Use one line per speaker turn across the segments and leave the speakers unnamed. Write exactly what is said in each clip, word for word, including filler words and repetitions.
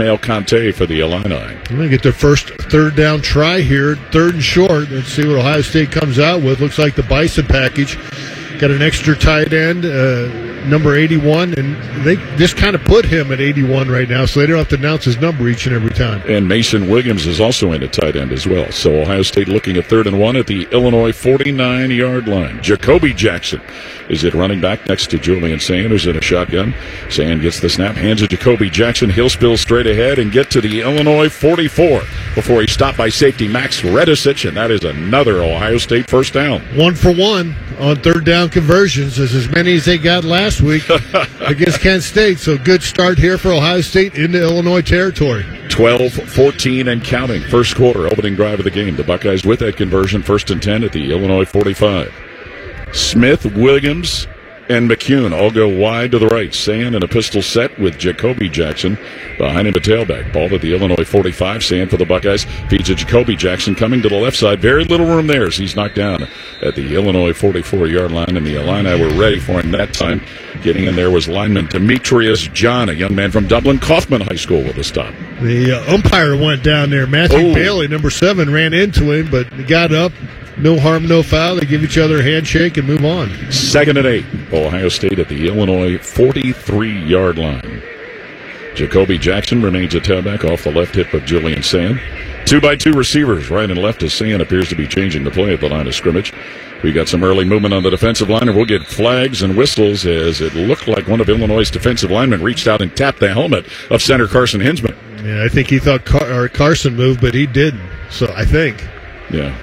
Ismail Conte for the Illini.
I'm going to get their first third down try here, third and short. Let's see what Ohio State comes out with. Looks like the Bison package. Got an extra tight end, uh, number eighty-one, and they just kind of put him at eighty-one right now, so they don't have to announce his number each and every time.
And Mason Williams is also in at tight end as well. So Ohio State looking at third and one at the Illinois forty-nine-yard line. Jacoby Jackson is at running back next to Julian Sand, who's in a shotgun. Sand gets the snap, hands it to Jacoby Jackson. He'll spill straight ahead and get to the Illinois forty-four before he's stopped by safety Max Redisich, and that is another Ohio State first down.
One for one on third down conversions, as as many as they got last week against Kent State. So good start here for Ohio State into Illinois territory.
twelve fourteen and counting. First quarter, opening drive of the game. The Buckeyes with that conversion, first and ten at the Illinois forty-five. Smith, Williams, and McCune all go wide to the right. Sand in a pistol set with Jacoby Jackson behind him, a tailback. Ball at the Illinois forty-five. Sand for the Buckeyes. Feeds to Jacoby Jackson coming to the left side. Very little room there as he's knocked down at the Illinois forty-four-yard line, and the Illini were ready for him that time. Getting in there was lineman Demetrius John, a young man from Dublin Kaufman High School with a stop.
The uh, umpire went down there. Matthew
oh.
Bailey, number seven, ran into him, but he got up. No harm, no foul. They give each other a handshake and move on.
Second and eight. Ohio State at the Illinois forty-three-yard line. Jacoby Jackson remains a tailback off the left hip of Julian Sand. Two by two receivers, right and left, as Sand appears to be changing the play at the line of scrimmage. We got some early movement on the defensive line, and we'll get flags and whistles as it looked like one of Illinois' defensive linemen reached out and tapped the helmet of center Carson Hinsman.
Yeah, I think he thought Car- or Carson moved, but he didn't. So I think.
Yeah.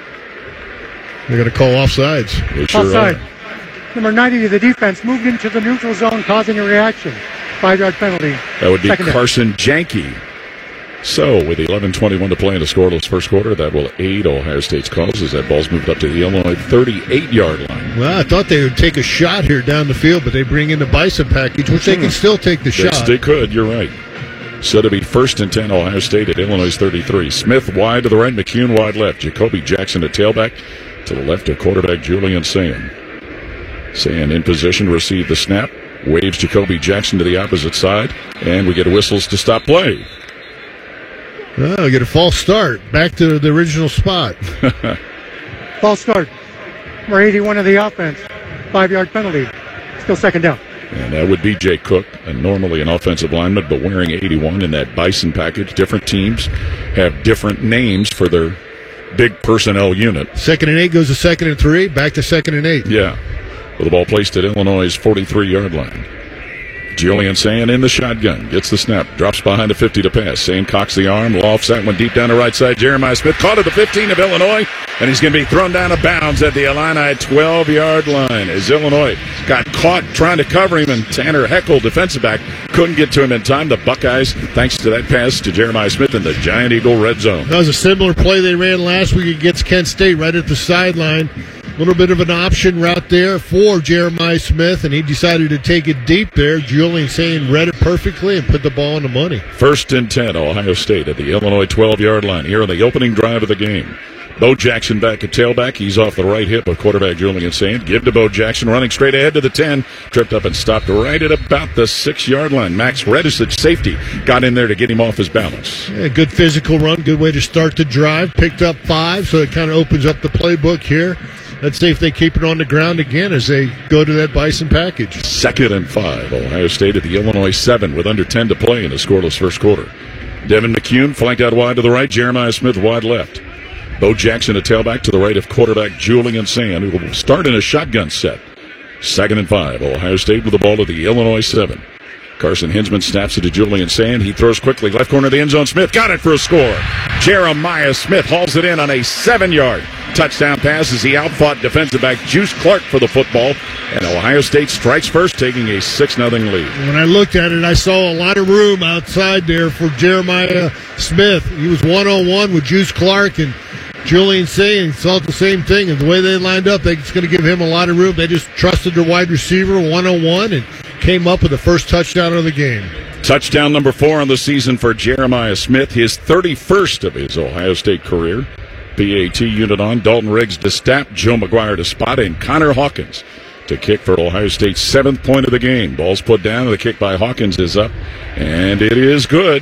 They're going to call offsides.
Sure
Offside.
Are.
Number ninety of the defense moved into the neutral zone, causing a reaction. Five-yard penalty.
That would be
Second
Carson Janke. So, with eleven twenty-one to play in the scoreless first quarter, that will aid Ohio State's cause as that ball's moved up to the Illinois thirty-eight-yard line.
Well, I thought they would take a shot here down the field, but they bring in the Bison package, which they can still take the
Yes,
shot.
they could. You're right. So to be first and ten, Ohio State at Illinois thirty-three. Smith wide to the right, McCune wide left. Jacoby Jackson at tailback. To the left of quarterback Julian Sand. Sand in position, receive the snap. Waves Jacoby Jackson to the opposite side. And we get whistles to stop play.
Oh, get a false start. Back to the original spot.
False start. Number eighty-one of the offense. Five-yard penalty. Still second down.
And that would be Jake Cook, and normally an offensive lineman, but wearing eighty-one in that Bison package. Different teams have different names for their big personnel unit.
Second and eight goes to second and three. Back to second and eight.
Yeah. With the ball placed at Illinois' forty-three-yard line. Julian Sand in the shotgun. Gets the snap. Drops behind the fifty to pass. Sand cocks the arm. Lofts that one deep down the right side. Jeremiah Smith caught at the fifteen of Illinois. And he's going to be thrown down of bounds at the Illini twelve-yard line. As Illinois got caught trying to cover him, and Tanner Heckel, defensive back, couldn't get to him in time. The Buckeyes, thanks to that pass to Jeremiah Smith in the Giant Eagle red zone.
That was a similar play they ran last week against Kent State, right at the sideline. A little bit of an option route there for Jeremiah Smith, and he decided to take it deep there. Julian Sand read it perfectly and put the ball on the money.
First and ten, Ohio State at the Illinois twelve-yard line here on the opening drive of the game. Bo Jackson back at tailback. He's off the right hip of quarterback Julian Sand. Give to Bo Jackson, running straight ahead to the ten. Tripped up and stopped right at about the six-yard line. Max Redisich, safety, got in there to get him off his balance.
Yeah, good physical run. Good way to start the drive. Picked up five, so it kind of opens up the playbook here. Let's see if they keep it on the ground again as they go to that Bison package.
Second and five. Ohio State at the Illinois seven with under ten to play in the scoreless first quarter. Devin McCune flanked out wide to the right. Jeremiah Smith wide left. Bo Jackson a tailback to the right of quarterback Julian Sand, who will start in a shotgun set. Second and five. Ohio State with the ball at the Illinois seven. Carson Hinsman snaps it to Julian Sand. He throws quickly. Left corner of the end zone. Smith got it for a score. Jeremiah Smith hauls it in on a seven-yard touchdown pass as he outfought defensive back Juice Clark for the football. And Ohio State strikes first, taking a six nothing lead.
When I looked at it, I saw a lot of room outside there for Jeremiah Smith. He was one-on-one with Juice Clark, and Julian Sand saw the same thing. And the way they lined up, it's going to give him a lot of room. They just trusted their wide receiver one-on-one and came up with the first touchdown of the game.
Touchdown number four on the season for Jeremiah Smith, his thirty-first of his Ohio State career. P A T unit on. Dalton Riggs to stop, Joe McGuire to spot, and Connor Hawkins to kick for Ohio State's seventh point of the game. Ball's put down, the kick by Hawkins is up, and it is good.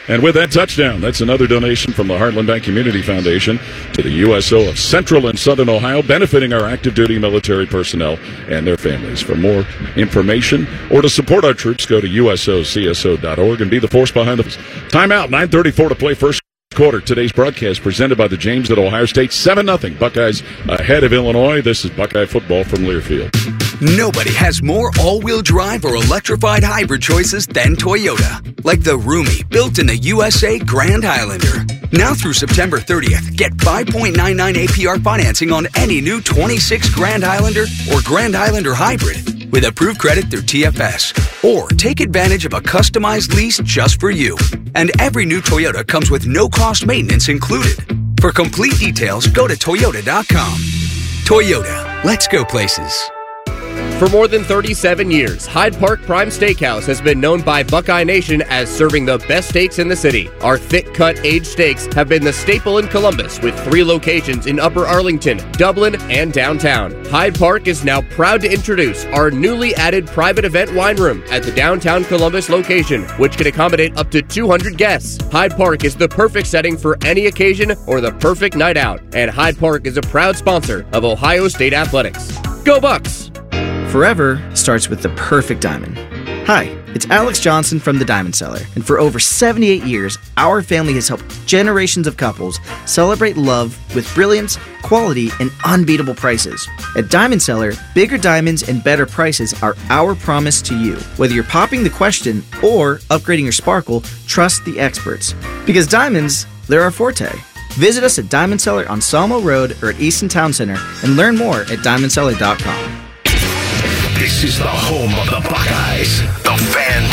And with that touchdown, that's another donation from the Heartland Bank Community Foundation to the U S O of Central and Southern Ohio, benefiting our active duty military personnel and their families. For more information or to support our troops, go to U S O C S O dot org and be the force behind the timeout. nine thirty-four to play first quarter. Today's broadcast presented by the James at Ohio State. seven nothing. Buckeyes ahead of Illinois. This is Buckeye football from Learfield.
Nobody has more all-wheel drive or electrified hybrid choices than Toyota. Like the roomy, built in the U S A Grand Highlander. Now through September thirtieth, get five point nine nine A P R financing on any new twenty-six Grand Highlander or Grand Highlander hybrid with approved credit through T F S. Or take advantage of a customized lease just for you. And every new Toyota comes with no-cost maintenance included. For complete details, go to Toyota dot com. Toyota, let's go places.
For more than thirty-seven years, Hyde Park Prime Steakhouse has been known by Buckeye Nation as serving the best steaks in the city. Our thick-cut aged steaks have been the staple in Columbus, with three locations in Upper Arlington, Dublin, and downtown. Hyde Park is now proud to introduce our newly added private event wine room at the downtown Columbus location, which can accommodate up to two hundred guests. Hyde Park is the perfect setting for any occasion or the perfect night out, and Hyde Park is a proud sponsor of Ohio State Athletics. Go Bucks!
Forever starts with the perfect diamond. Hi, it's Alex Johnson from the Diamond Cellar, and for over seventy-eight years, our family has helped generations of couples celebrate love with brilliance, quality, and unbeatable prices. At Diamond Cellar, bigger diamonds and better prices are our promise to you. Whether you're popping the question or upgrading your sparkle, trust the experts. Because diamonds, they're our forte. Visit us at Diamond Cellar on Sawmill Road or at Easton Town Center and learn more at diamond cellar dot com.
This is the home of the Buckeyes, the Fan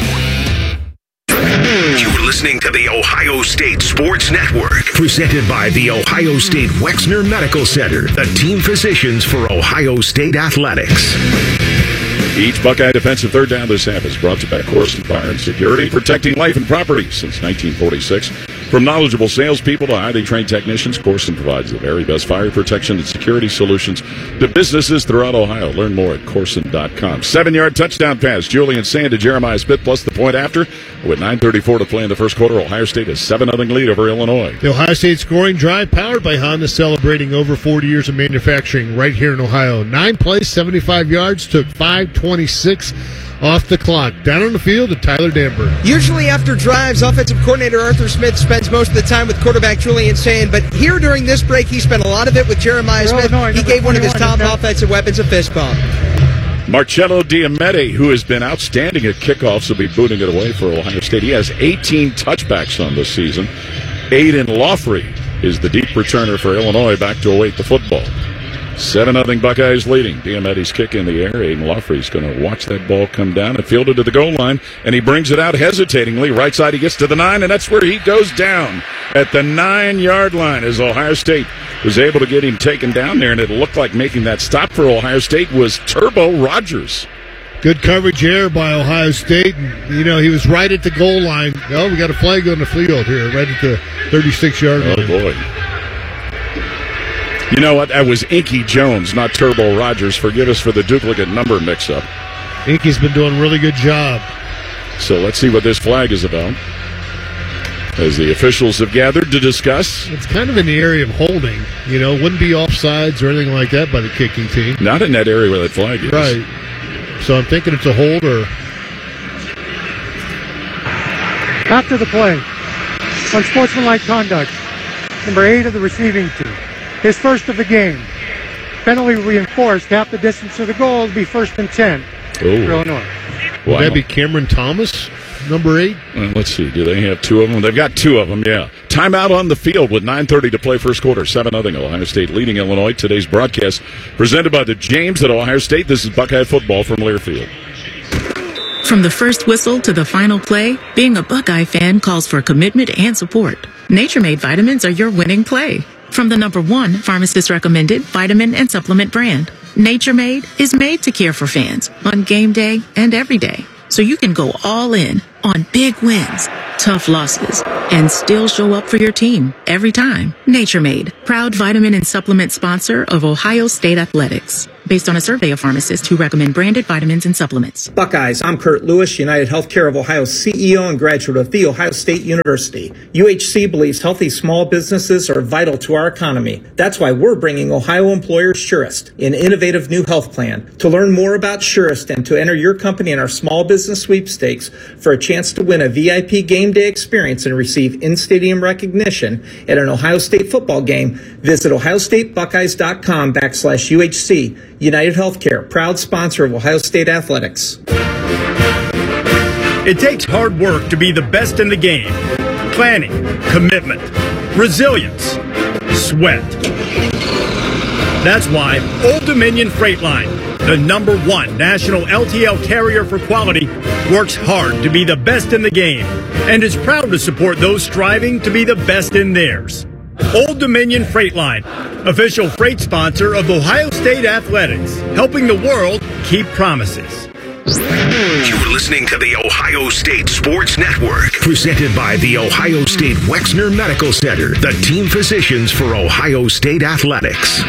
two. You're listening to the Ohio State Sports Network, presented by the Ohio State Wexner Medical Center, the team physicians for Ohio State Athletics.
Each Buckeye defensive third down this half is brought to you by Corson Fire and Security, protecting life and property since nineteen forty-six. From knowledgeable salespeople to highly trained technicians, Corson provides the very best fire protection and security solutions to businesses throughout Ohio. Learn more at Corson dot com. Seven-yard touchdown pass, Julian Sand to Jeremiah Smith, plus the point after. With nine thirty-four to play in the first quarter, Ohio State has seven nothing lead over Illinois.
The Ohio State scoring drive powered by Honda, celebrating over forty years of manufacturing right here in Ohio. Nine plays, seventy-five yards, took five twenty-six off the clock. Down on the field to Tyler Danberg.
Usually after drives, offensive coordinator Arthur Smith spends most of the time with quarterback Julian Sand, but here during this break, he spent a lot of it with Jeremiah Smith. He gave one of his top offensive weapons a fist bump.
Marcello Diamete, who has been outstanding at kickoffs, will be booting it away for Ohio State. He has eighteen touchbacks on this season. Aiden Laughery is the deep returner for Illinois, back to await the football. seven nothing Buckeyes leading. Diamete's kick in the air. Aiden Laughery's going to watch that ball come down and field it to the goal line, and he brings it out hesitatingly. Right side, he gets to the nine, and that's where he goes down at the nine-yard line as Ohio State was able to get him taken down there, and it looked like making that stop for Ohio State was Turbo Rogers.
Good coverage here by Ohio State. And, you know, he was right at the goal line. Oh, we got a flag on the field here, right at the thirty-six-yard line.
Oh, boy. You know what? That was Inky Jones, not Turbo Rogers. Forgive us for the duplicate number mix-up.
Inky's been doing a really good job.
So let's see what this flag is about, as the officials have gathered to discuss.
It's kind of in the area of holding. You know, wouldn't be offsides or anything like that by the kicking team.
Not in that area where that flag is.
Right. So I'm thinking it's a hold or...
After the play, unsportsmanlike conduct, number eight of the receiving team. His first of the game. Penalty reinforced, half the distance to the goal, will be first and ten for Illinois.
Would that be Cameron Thomas, number eight?
Uh, let's see. Do they have two of them? They've got two of them, yeah. Timeout on the field with nine thirty to play first quarter. seven nothing Ohio State leading Illinois. Today's broadcast presented by the James at Ohio State. This is Buckeye football from Learfield.
From the first whistle to the final play, being a Buckeye fan calls for commitment and support. Nature Made vitamins are your winning play. From the number one pharmacist recommended vitamin and supplement brand, Nature Made is made to care for fans on game day and every day. So you can go all in on big wins, tough losses, and still show up for your team every time. Nature Made, proud vitamin and supplement sponsor of Ohio State Athletics. based on a survey of pharmacists who recommend branded vitamins and supplements.
Buckeyes, I'm Kurt Lewis, United Healthcare of Ohio C E O and graduate of The Ohio State University. U H C believes healthy small businesses are vital to our economy. That's why we're bringing Ohio employers Surest, an innovative new health plan. To learn more about Surest and to enter your company in our small business sweepstakes for a chance to win a V I P game day experience and receive in-stadium recognition at an Ohio State football game, visit ohio state buckeyes dot com backslash U H C. United Healthcare, proud sponsor of Ohio State Athletics.
It takes hard work to be the best in the game. Planning, commitment, resilience, sweat. That's why Old Dominion Freight Line, the number one national L T L carrier for quality, works hard to be the best in the game and is proud to support those striving to be the best in theirs. Old Dominion Freight Line, official freight sponsor of Ohio State Athletics, helping the world keep promises.
You're listening to the Ohio State Sports Network, presented by the Ohio State Wexner Medical Center, the team physicians for Ohio State Athletics.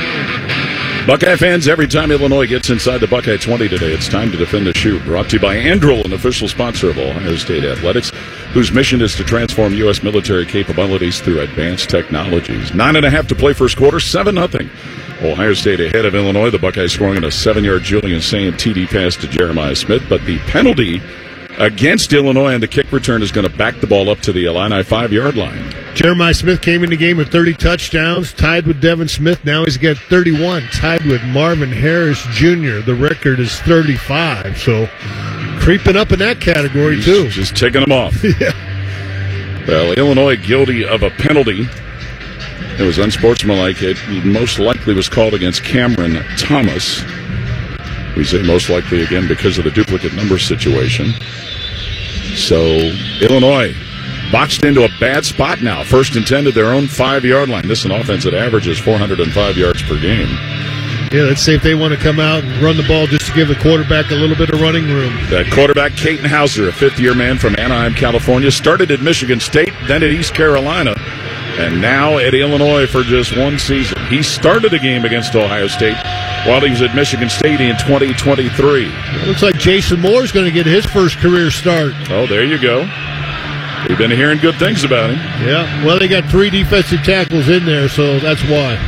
Buckeye fans, every time Illinois gets inside the Buckeye twenty today, it's time to defend the shoe. Brought to you by Anduril, an official sponsor of Ohio State Athletics, whose mission is to transform U S military capabilities through advanced technologies. Nine and a half to play first quarter, seven nothing. Ohio State ahead of Illinois. The Buckeyes scoring on a seven-yard Julian Sayin T D pass to Jeremiah Smith, but the penalty against Illinois on the kick return is going to back the ball up to the Illini five-yard line.
Jeremiah Smith came in the game with thirty touchdowns, tied with Devin Smith. Now he's got thirty-one, tied with Marvin Harris Junior The record is thirty-five, so creeping up in that category,
He's
too.
Just taking them off.
Yeah.
Well, Illinois guilty of a penalty. It was unsportsmanlike. It most likely was called against Cameron Thomas. We say most likely again because of the duplicate number situation. So, Illinois boxed into a bad spot now. First and ten to their own five-yard line. This is an offense that averages four hundred five yards per game.
Yeah, let's see if they want to come out and run the ball just to give the quarterback a little bit of running room.
That quarterback, Caden Hauser, a fifth-year man from Anaheim, California, started at Michigan State, then at East Carolina, and now at Illinois for just one season. He started a game against Ohio State while he was at Michigan State in twenty twenty-three.
Looks like Jason Moore's going to get his first career start.
Oh, there you go. We've been hearing good things about him.
Yeah, well, they got three defensive tackles in there, so that's why.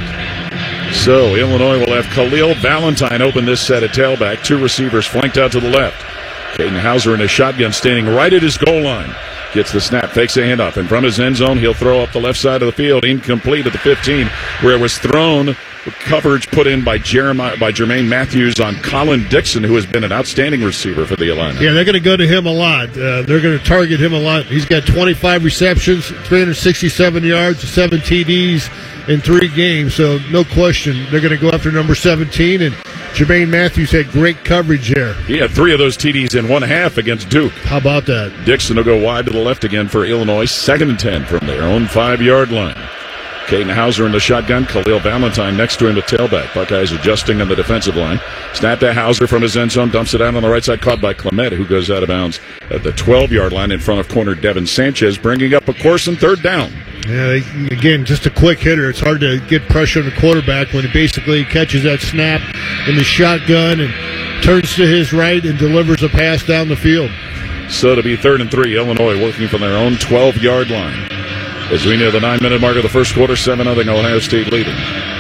So, Illinois will have Khalil Valentine open this set at tailback. Two receivers flanked out to the left. Caden Hauser in a shotgun standing right at his goal line. Gets the snap, fakes a handoff, and from his end zone, he'll throw up the left side of the field, incomplete at the fifteen, where it was thrown. Coverage put in by Jeremiah, by Jermaine Matthews on Colin Dixon, who has been an outstanding receiver for the Illini.
Yeah, they're going to go to him a lot. Uh, they're going to target him a lot. He's got twenty-five receptions, three hundred sixty-seven yards, seven T Ds in three games. So no question, they're going to go after number seventeen. And Jermaine Matthews had great coverage there.
He had three of those T Ds in one half against Duke.
How about that?
Dixon will go wide to the left again for Illinois. Second and ten from their own five-yard line. Caden Hauser in the shotgun. Khalil Valentine next to him at tailback. Buckeyes adjusting on the defensive line. Snap to Hauser from his end zone. Dumps it out on the right side. Caught by Clement, who goes out of bounds at the twelve-yard line in front of corner Devin Sanchez, bringing up a course and third down.
Yeah, again, just a quick hitter. It's hard to get pressure on the quarterback when he basically catches that snap in the shotgun and turns to his right and delivers a pass down the field.
So to be third and three, Illinois working from their own twelve-yard line. As we near the nine-minute mark of the first quarter, seven nothing Ohio State leading.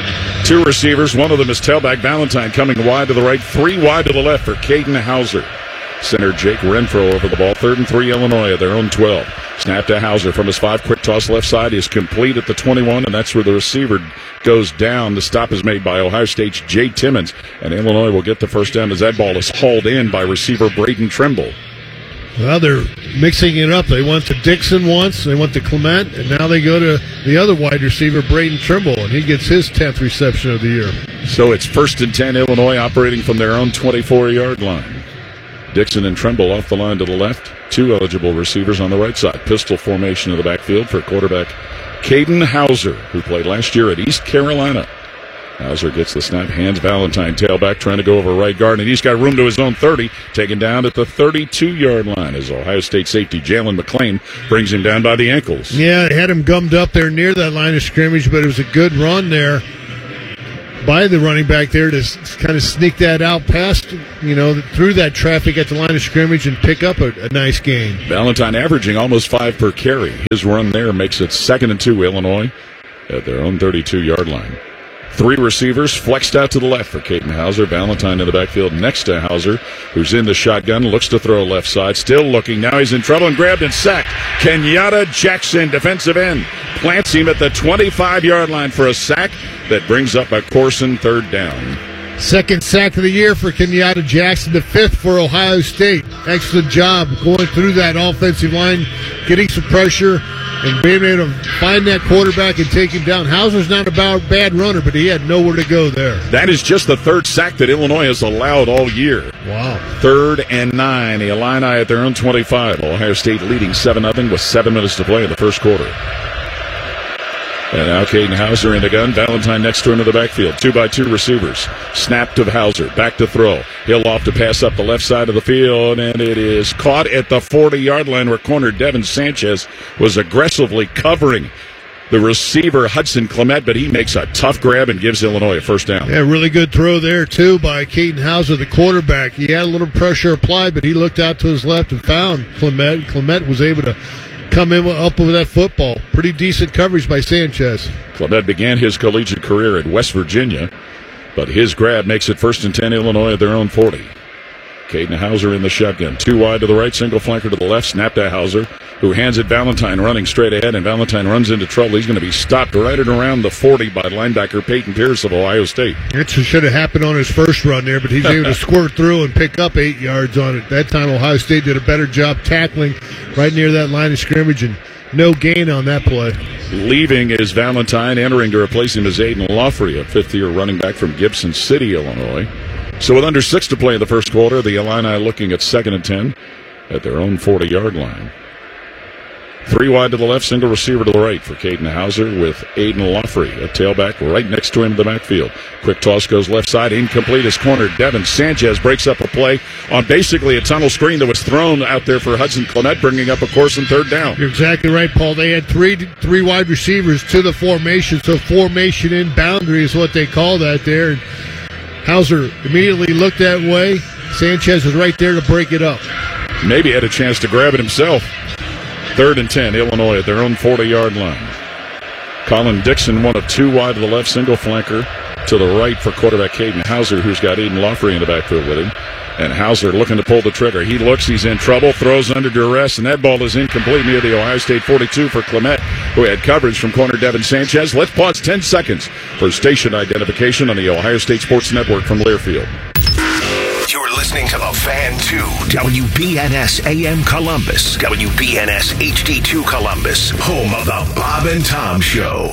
Two receivers, one of them is tailback Valentine coming wide to the right, three wide to the left for Caden Hauser. Center Jake Renfro over the ball, third and three Illinois at their own twelve. Snap to Hauser from his five, quick toss left side is complete at the twenty-one, and that's where the receiver goes down. The stop is made by Ohio State's Jay Timmons, and Illinois will get the first down as that ball is hauled in by receiver Braden Trimble.
Well, they're mixing it up. They went to Dixon once, they went to Clement, and now they go to the other wide receiver, Braden Trimble, and he gets his tenth reception of the year.
So it's first and ten, Illinois operating from their own twenty-four-yard line. Dixon and Trimble off the line to the left. Two eligible receivers on the right side. Pistol formation of the backfield for quarterback Caden Hauser, who played last year at East Carolina. Hauser gets the snap, hands Valentine, tailback, trying to go over right guard, and he's got room to his own thirty, taken down at the thirty-two-yard line as Ohio State safety Jalen McClain brings him down by the ankles.
Yeah, they had him gummed up there near that line of scrimmage, but it was a good run there by the running back there to kind of sneak that out past, you know, through that traffic at the line of scrimmage and pick up a, a nice gain.
Valentine averaging almost five per carry. His run there makes it second and two, Illinois, at their own thirty-two-yard line. Three receivers flexed out to the left for Caden Hauser. Valentine in the backfield next to Hauser, who's in the shotgun, looks to throw left side, still looking. Now he's in trouble and grabbed and sacked. Kenyatta Jackson, defensive end, plants him at the twenty-five-yard line for a sack that brings up a Corson third down.
Second sack of the year for Kenyatta Jackson, the fifth for Ohio State. Excellent job going through that offensive line, getting some pressure, and being able to find that quarterback and take him down. Hauser's not a bad runner, but he had nowhere to go there.
That is just the third sack that Illinois has allowed all year.
Wow.
Third and nine. The Illini at their own twenty-five. Ohio State leading seven nothing with seven minutes to play in the first quarter. And now Caden Hauser in the gun. Valentine next to him in the backfield. Two by two receivers. Snap to Hauser. Back to throw. He'll off to pass up the left side of the field, and it is caught at the forty-yard line where corner Devin Sanchez was aggressively covering the receiver Hudson Clement, but he makes a tough grab and gives Illinois a first down.
Yeah, really good throw there, too, by Caden Hauser, the quarterback. He had a little pressure applied, but he looked out to his left and found Clement. Clement was able to come in up with that football. Pretty decent coverage by Sanchez.
Clement began his collegiate career at West Virginia, but his grab makes it first and ten, Illinois at their own forty. Caden Hauser in the shotgun. Two wide to the right, single flanker to the left. Snap to Hauser, who hands it Valentine running straight ahead, and Valentine runs into trouble. He's going to be stopped right at around the forty by linebacker Peyton Pierce of Ohio State.
It should have happened on his first run there, but he's able to squirt through and pick up eight yards on it. That time Ohio State did a better job tackling right near that line of scrimmage, and no gain on that play.
Leaving is Valentine. Entering to replace him is Aiden Lawfrey, a fifth-year running back from Gibson City, Illinois. So with under six to play in the first quarter, the Illini looking at second and ten at their own forty-yard line. Three wide to the left, single receiver to the right for Caden Hauser with Aiden Lawfrey, a tailback right next to him in the backfield. Quick toss goes left side, incomplete as corner. Devin Sanchez breaks up a play on basically a tunnel screen that was thrown out there for Hudson Clement, bringing up a course and third down.
You're exactly right, Paul. They had three three wide receivers to the formation, so formation in boundary is what they call that there. And Hauser immediately looked that way. Sanchez was right there to break it up.
Maybe had a chance to grab it himself. Third and ten, Illinois at their own forty-yard line. Colin Dixon, one of two wide to the left, single flanker to the right for quarterback Caden Hauser, who's got Aiden Lawfrey in the backfield with him. And Hauser looking to pull the trigger. He looks, he's in trouble, throws under duress, and that ball is incomplete near the Ohio State forty-two for Clement, who had coverage from corner Devin Sanchez. Let's pause ten seconds for station identification on the Ohio State Sports Network from Learfield.
You're listening to The Fan two, W B N S A M Columbus, W B N S H D two Columbus, home of the Bob and Tom Show.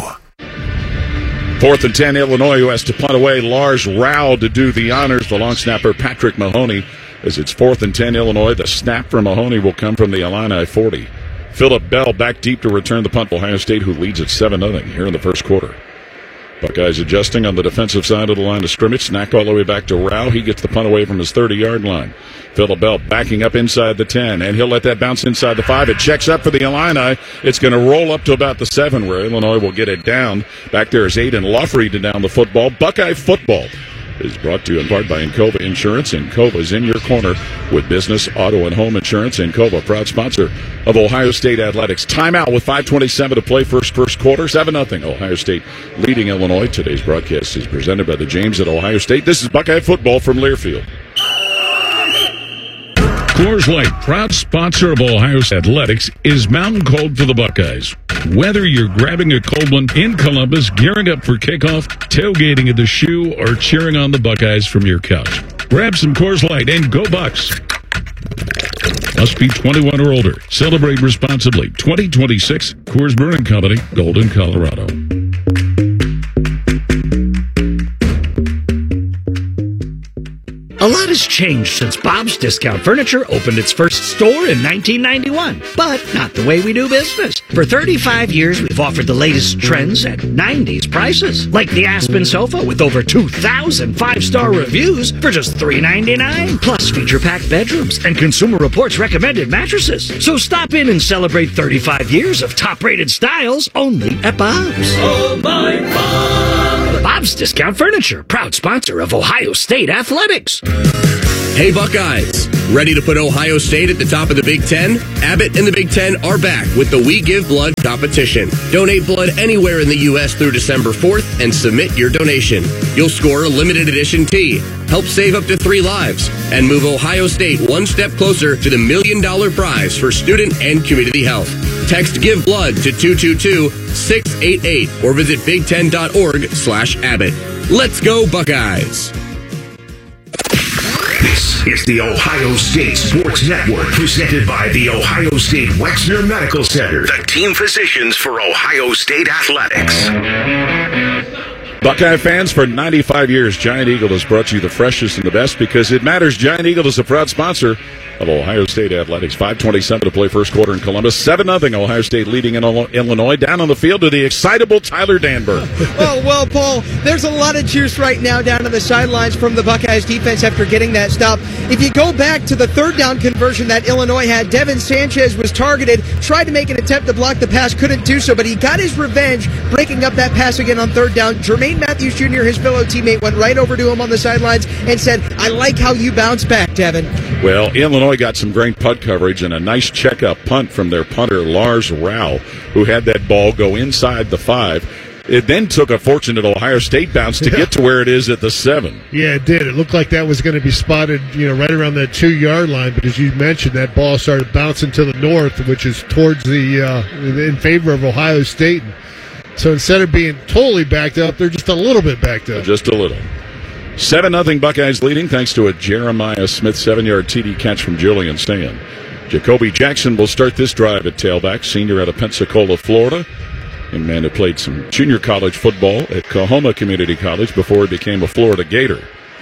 Fourth and ten, Illinois, who has to punt away. Lars Rao to do the honors. The long snapper, Patrick Mahoney, as it's fourth and ten, Illinois. The snap from Mahoney will come from the Illini forty. Phillip Bell back deep to return the punt for Ohio State, who leads at seven nothing here in the first quarter. Buckeyes adjusting on the defensive side of the line of scrimmage. Snack all the way back to Rao. He gets the punt away from his thirty-yard line. Phillip Bell backing up inside the ten, and he'll let that bounce inside the five. It checks up for the Illini. It's going to roll up to about the seven, where Illinois will get it down. Back there is Aiden Lawfrey to down the football. Buckeye football is brought to you in part by Encova Insurance. Encova is in your corner with business, auto, and home insurance. Encova, proud sponsor of Ohio State Athletics. Timeout with five twenty-seven to play first first quarter. seven nothing. Ohio State leading Illinois. Today's broadcast is presented by the James at Ohio State. This is Buckeye football from Learfield.
Coors Light, proud sponsor of Ohio State Athletics, is mountain cold for the Buckeyes. Whether you're grabbing a cold one in Columbus, gearing up for kickoff, tailgating at the Shoe, or cheering on the Buckeyes from your couch, grab some Coors Light and go Bucks. Must be twenty-one or older. Celebrate responsibly. twenty twenty-six Coors Brewing Company, Golden, Colorado.
A lot has changed since Bob's Discount Furniture opened its first store in nineteen ninety-one, but not the way we do business. For thirty-five years, we've offered the latest trends at nineties prices, like the Aspen sofa with over two thousand five-star reviews for just three ninety-nine, plus feature-packed bedrooms and Consumer Reports recommended mattresses. So stop in and celebrate thirty-five years of top-rated styles only at Bob's.
Oh, my Bob!
Bob's Discount Furniture, proud sponsor of Ohio State Athletics.
Hey Buckeyes, ready to put Ohio State at the top of the Big Ten? Abbott and the Big Ten are back with the We Give Blood competition. Donate blood anywhere in the U S through December fourth and submit your donation. You'll score a limited edition tee, help save up to three lives, and move Ohio State one step closer to the million dollar prize for student and community health. Text Give Blood to two two two, six eight eight or visit big ten dot org slash Abbott. Let's go Buckeyes!
This is the Ohio State Sports Network, presented by the Ohio State Wexner Medical Center, the team physicians for Ohio State Athletics.
Buckeye fans, for ninety-five years, Giant Eagle has brought you the freshest and the best because it matters. Giant Eagle is a proud sponsor of Ohio State Athletics. five twenty-seven to play first quarter in Columbus. seven nothing Ohio State leading in Illinois. Down on the field to the excitable Tyler Danberg.
Oh, well, Paul, there's a lot of juice right now down on the sidelines from the Buckeyes defense after getting that stop. If you go back to the third down conversion that Illinois had, Devin Sanchez was targeted, tried to make an attempt to block the pass, couldn't do so, but he got his revenge breaking up that pass again on third down. Jermaine Matthews Junior, his fellow teammate, went right over to him on the sidelines and said, I like how you bounce back, Devin.
Well, Illinois got some great punt coverage and a nice checkup punt from their punter, Lars Rau, who had that ball go inside the five. It then took a fortunate Ohio State bounce to yeah. get to where it is at the seven.
Yeah, it did. It looked like that was going to be spotted, you know, right around that two-yard line. But as you mentioned, that ball started bouncing to the north, which is towards the uh, in favor of Ohio State. So instead of being totally backed up, they're just a little bit backed up.
Just a little. seven nothing Buckeyes leading thanks to a Jeremiah Smith seven-yard T D catch from Julian Sand. Jacoby Jackson will start this drive at tailback, senior out of Pensacola, Florida. A man who played some junior college football at Coahoma Community College before he became a Florida Gator.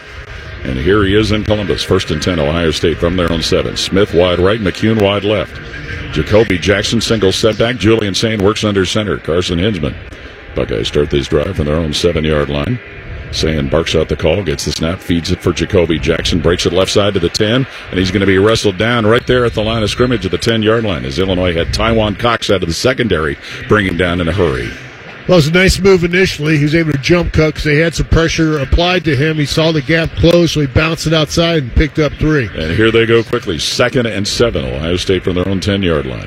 And here he is in Columbus, first and ten, Ohio State from their own seven. Smith wide right, McCune wide left. Jacoby Jackson single setback. Julian Sand works under center. Carson Hinsman. Buckeyes start this drive from their own seven-yard line. Sand barks out the call, gets the snap, feeds it for Jacoby Jackson, breaks it left side to the ten, and he's going to be wrestled down right there at the line of scrimmage at the ten-yard line as Illinois had Taiwan Cox out of the secondary, bring him down in a hurry.
Well, it was a nice move initially. He was able to jump cut because they had some pressure applied to him. He saw the gap close, so he bounced it outside and picked up three.
And here they go quickly. Second and seven, Ohio State from their own ten-yard line.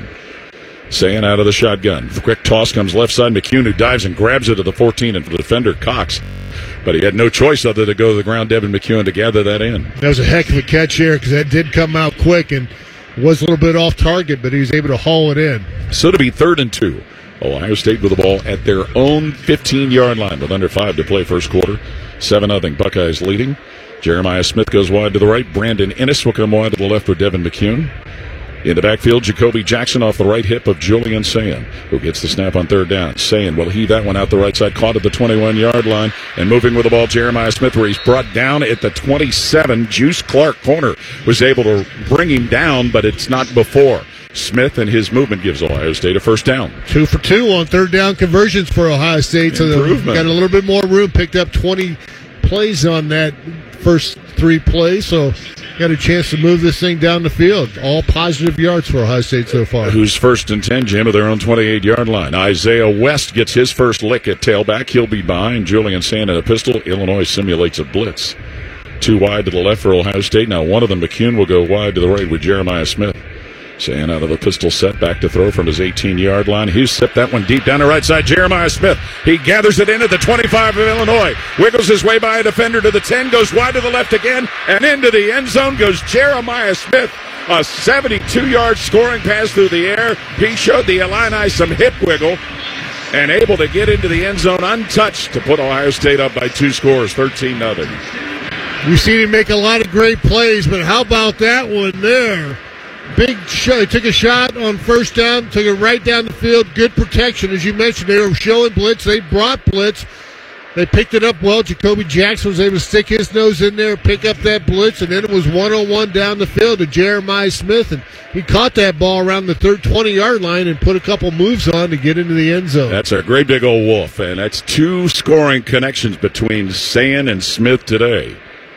Sand out of the shotgun. The quick toss comes left side. McCune, who dives and grabs it at the fourteen, and for the defender, Cox. But he had no choice other than to go to the ground, Devin McCune, to gather that in.
That was a heck of a catch here because that did come out quick and was a little bit off target, but he was able to haul it in.
So to be third and two. Ohio State with the ball at their own fifteen-yard line with under five to play first quarter. seven nothing Buckeyes leading. Jeremiah Smith goes wide to the right. Brandon Ennis will come wide to the left with Devin McCune. In the backfield, Jacoby Jackson off the right hip of Julian Sand, who gets the snap on third down. Sand will heave that one out the right side, caught at the twenty-one-yard line, and moving with the ball, Jeremiah Smith, where he's brought down at the twenty-seven. Juice Clark, corner, was able to bring him down, but it's not before. Smith and his movement gives Ohio State a first down.
Two for two on third down conversions for Ohio State. So they've got a little bit more room, picked up twenty plays on that first three plays, so got a chance to move this thing down the field. All positive yards for Ohio State so far.
Who's first and ten, Jim, at their own twenty-eight-yard line. Isaiah West gets his first lick at tailback. He'll be behind Julian Sand in a pistol. Illinois simulates a blitz. Two wide to the left for Ohio State. Now one of them, McCune, will go wide to the right with Jeremiah Smith. Sand out of the pistol set, back to throw from his eighteen-yard line. He's sipped that one deep down the right side. Jeremiah Smith, he gathers it in at the twenty-five of Illinois. Wiggles his way by a defender to the ten, goes wide to the left again, and into the end zone goes Jeremiah Smith. A seventy-two-yard scoring pass through the air. He showed the Illini some hip wiggle and able to get into the end zone untouched to put Ohio State up by two scores, thirteen nothing.
We've seen him make a lot of great plays, but how about that one there? Big shot. He took a shot on first down, took it right down the field. Good protection. As you mentioned, they were showing blitz. They brought blitz. They picked it up well. Jacoby Jackson was able to stick his nose in there, pick up that blitz, and then it was one-on-one down the field to Jeremiah Smith, and he caught that ball around the third twenty-yard line and put a couple moves on to get into the end zone.
That's a great big old wolf, and that's two scoring connections between Sand and Smith today.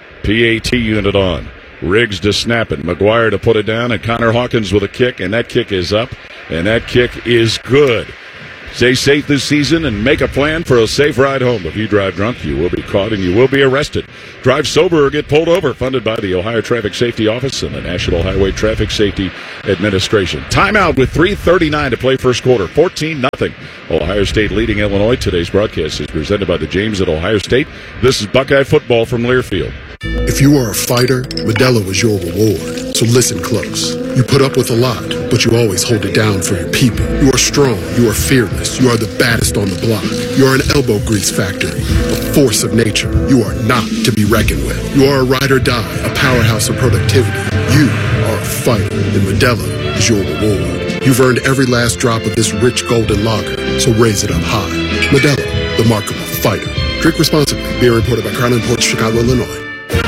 P A T unit on. Riggs to snap it. McGuire to put it down, and Connor Hawkins with a kick, and that kick is up, and that kick is good. Stay safe this season and make a plan for a safe ride home. If you drive drunk, you will be caught and you will be arrested. Drive sober or get pulled over. Funded by the Ohio Traffic Safety Office and the National Highway Traffic Safety Administration. Timeout with three thirty-nine to play first quarter. fourteen nothing. Ohio State leading Illinois. Today's broadcast is presented by the James at Ohio State. This is Buckeye football from Learfield.
If you are a fighter, Modelo is your reward. So listen close. You put up with a lot, but you always hold it down for your people. You are strong. You are fearless. You are the baddest on the block. You are an elbow grease factory, a force of nature. You are not to be reckoned with. You are a ride or die, a powerhouse of productivity. You are a fighter, and Modelo is your reward. You've earned every last drop of this rich golden lager, so raise it up high. Modelo, the mark of a fighter. Drink responsibly. Beer imported by Crown Imports, Chicago, Illinois.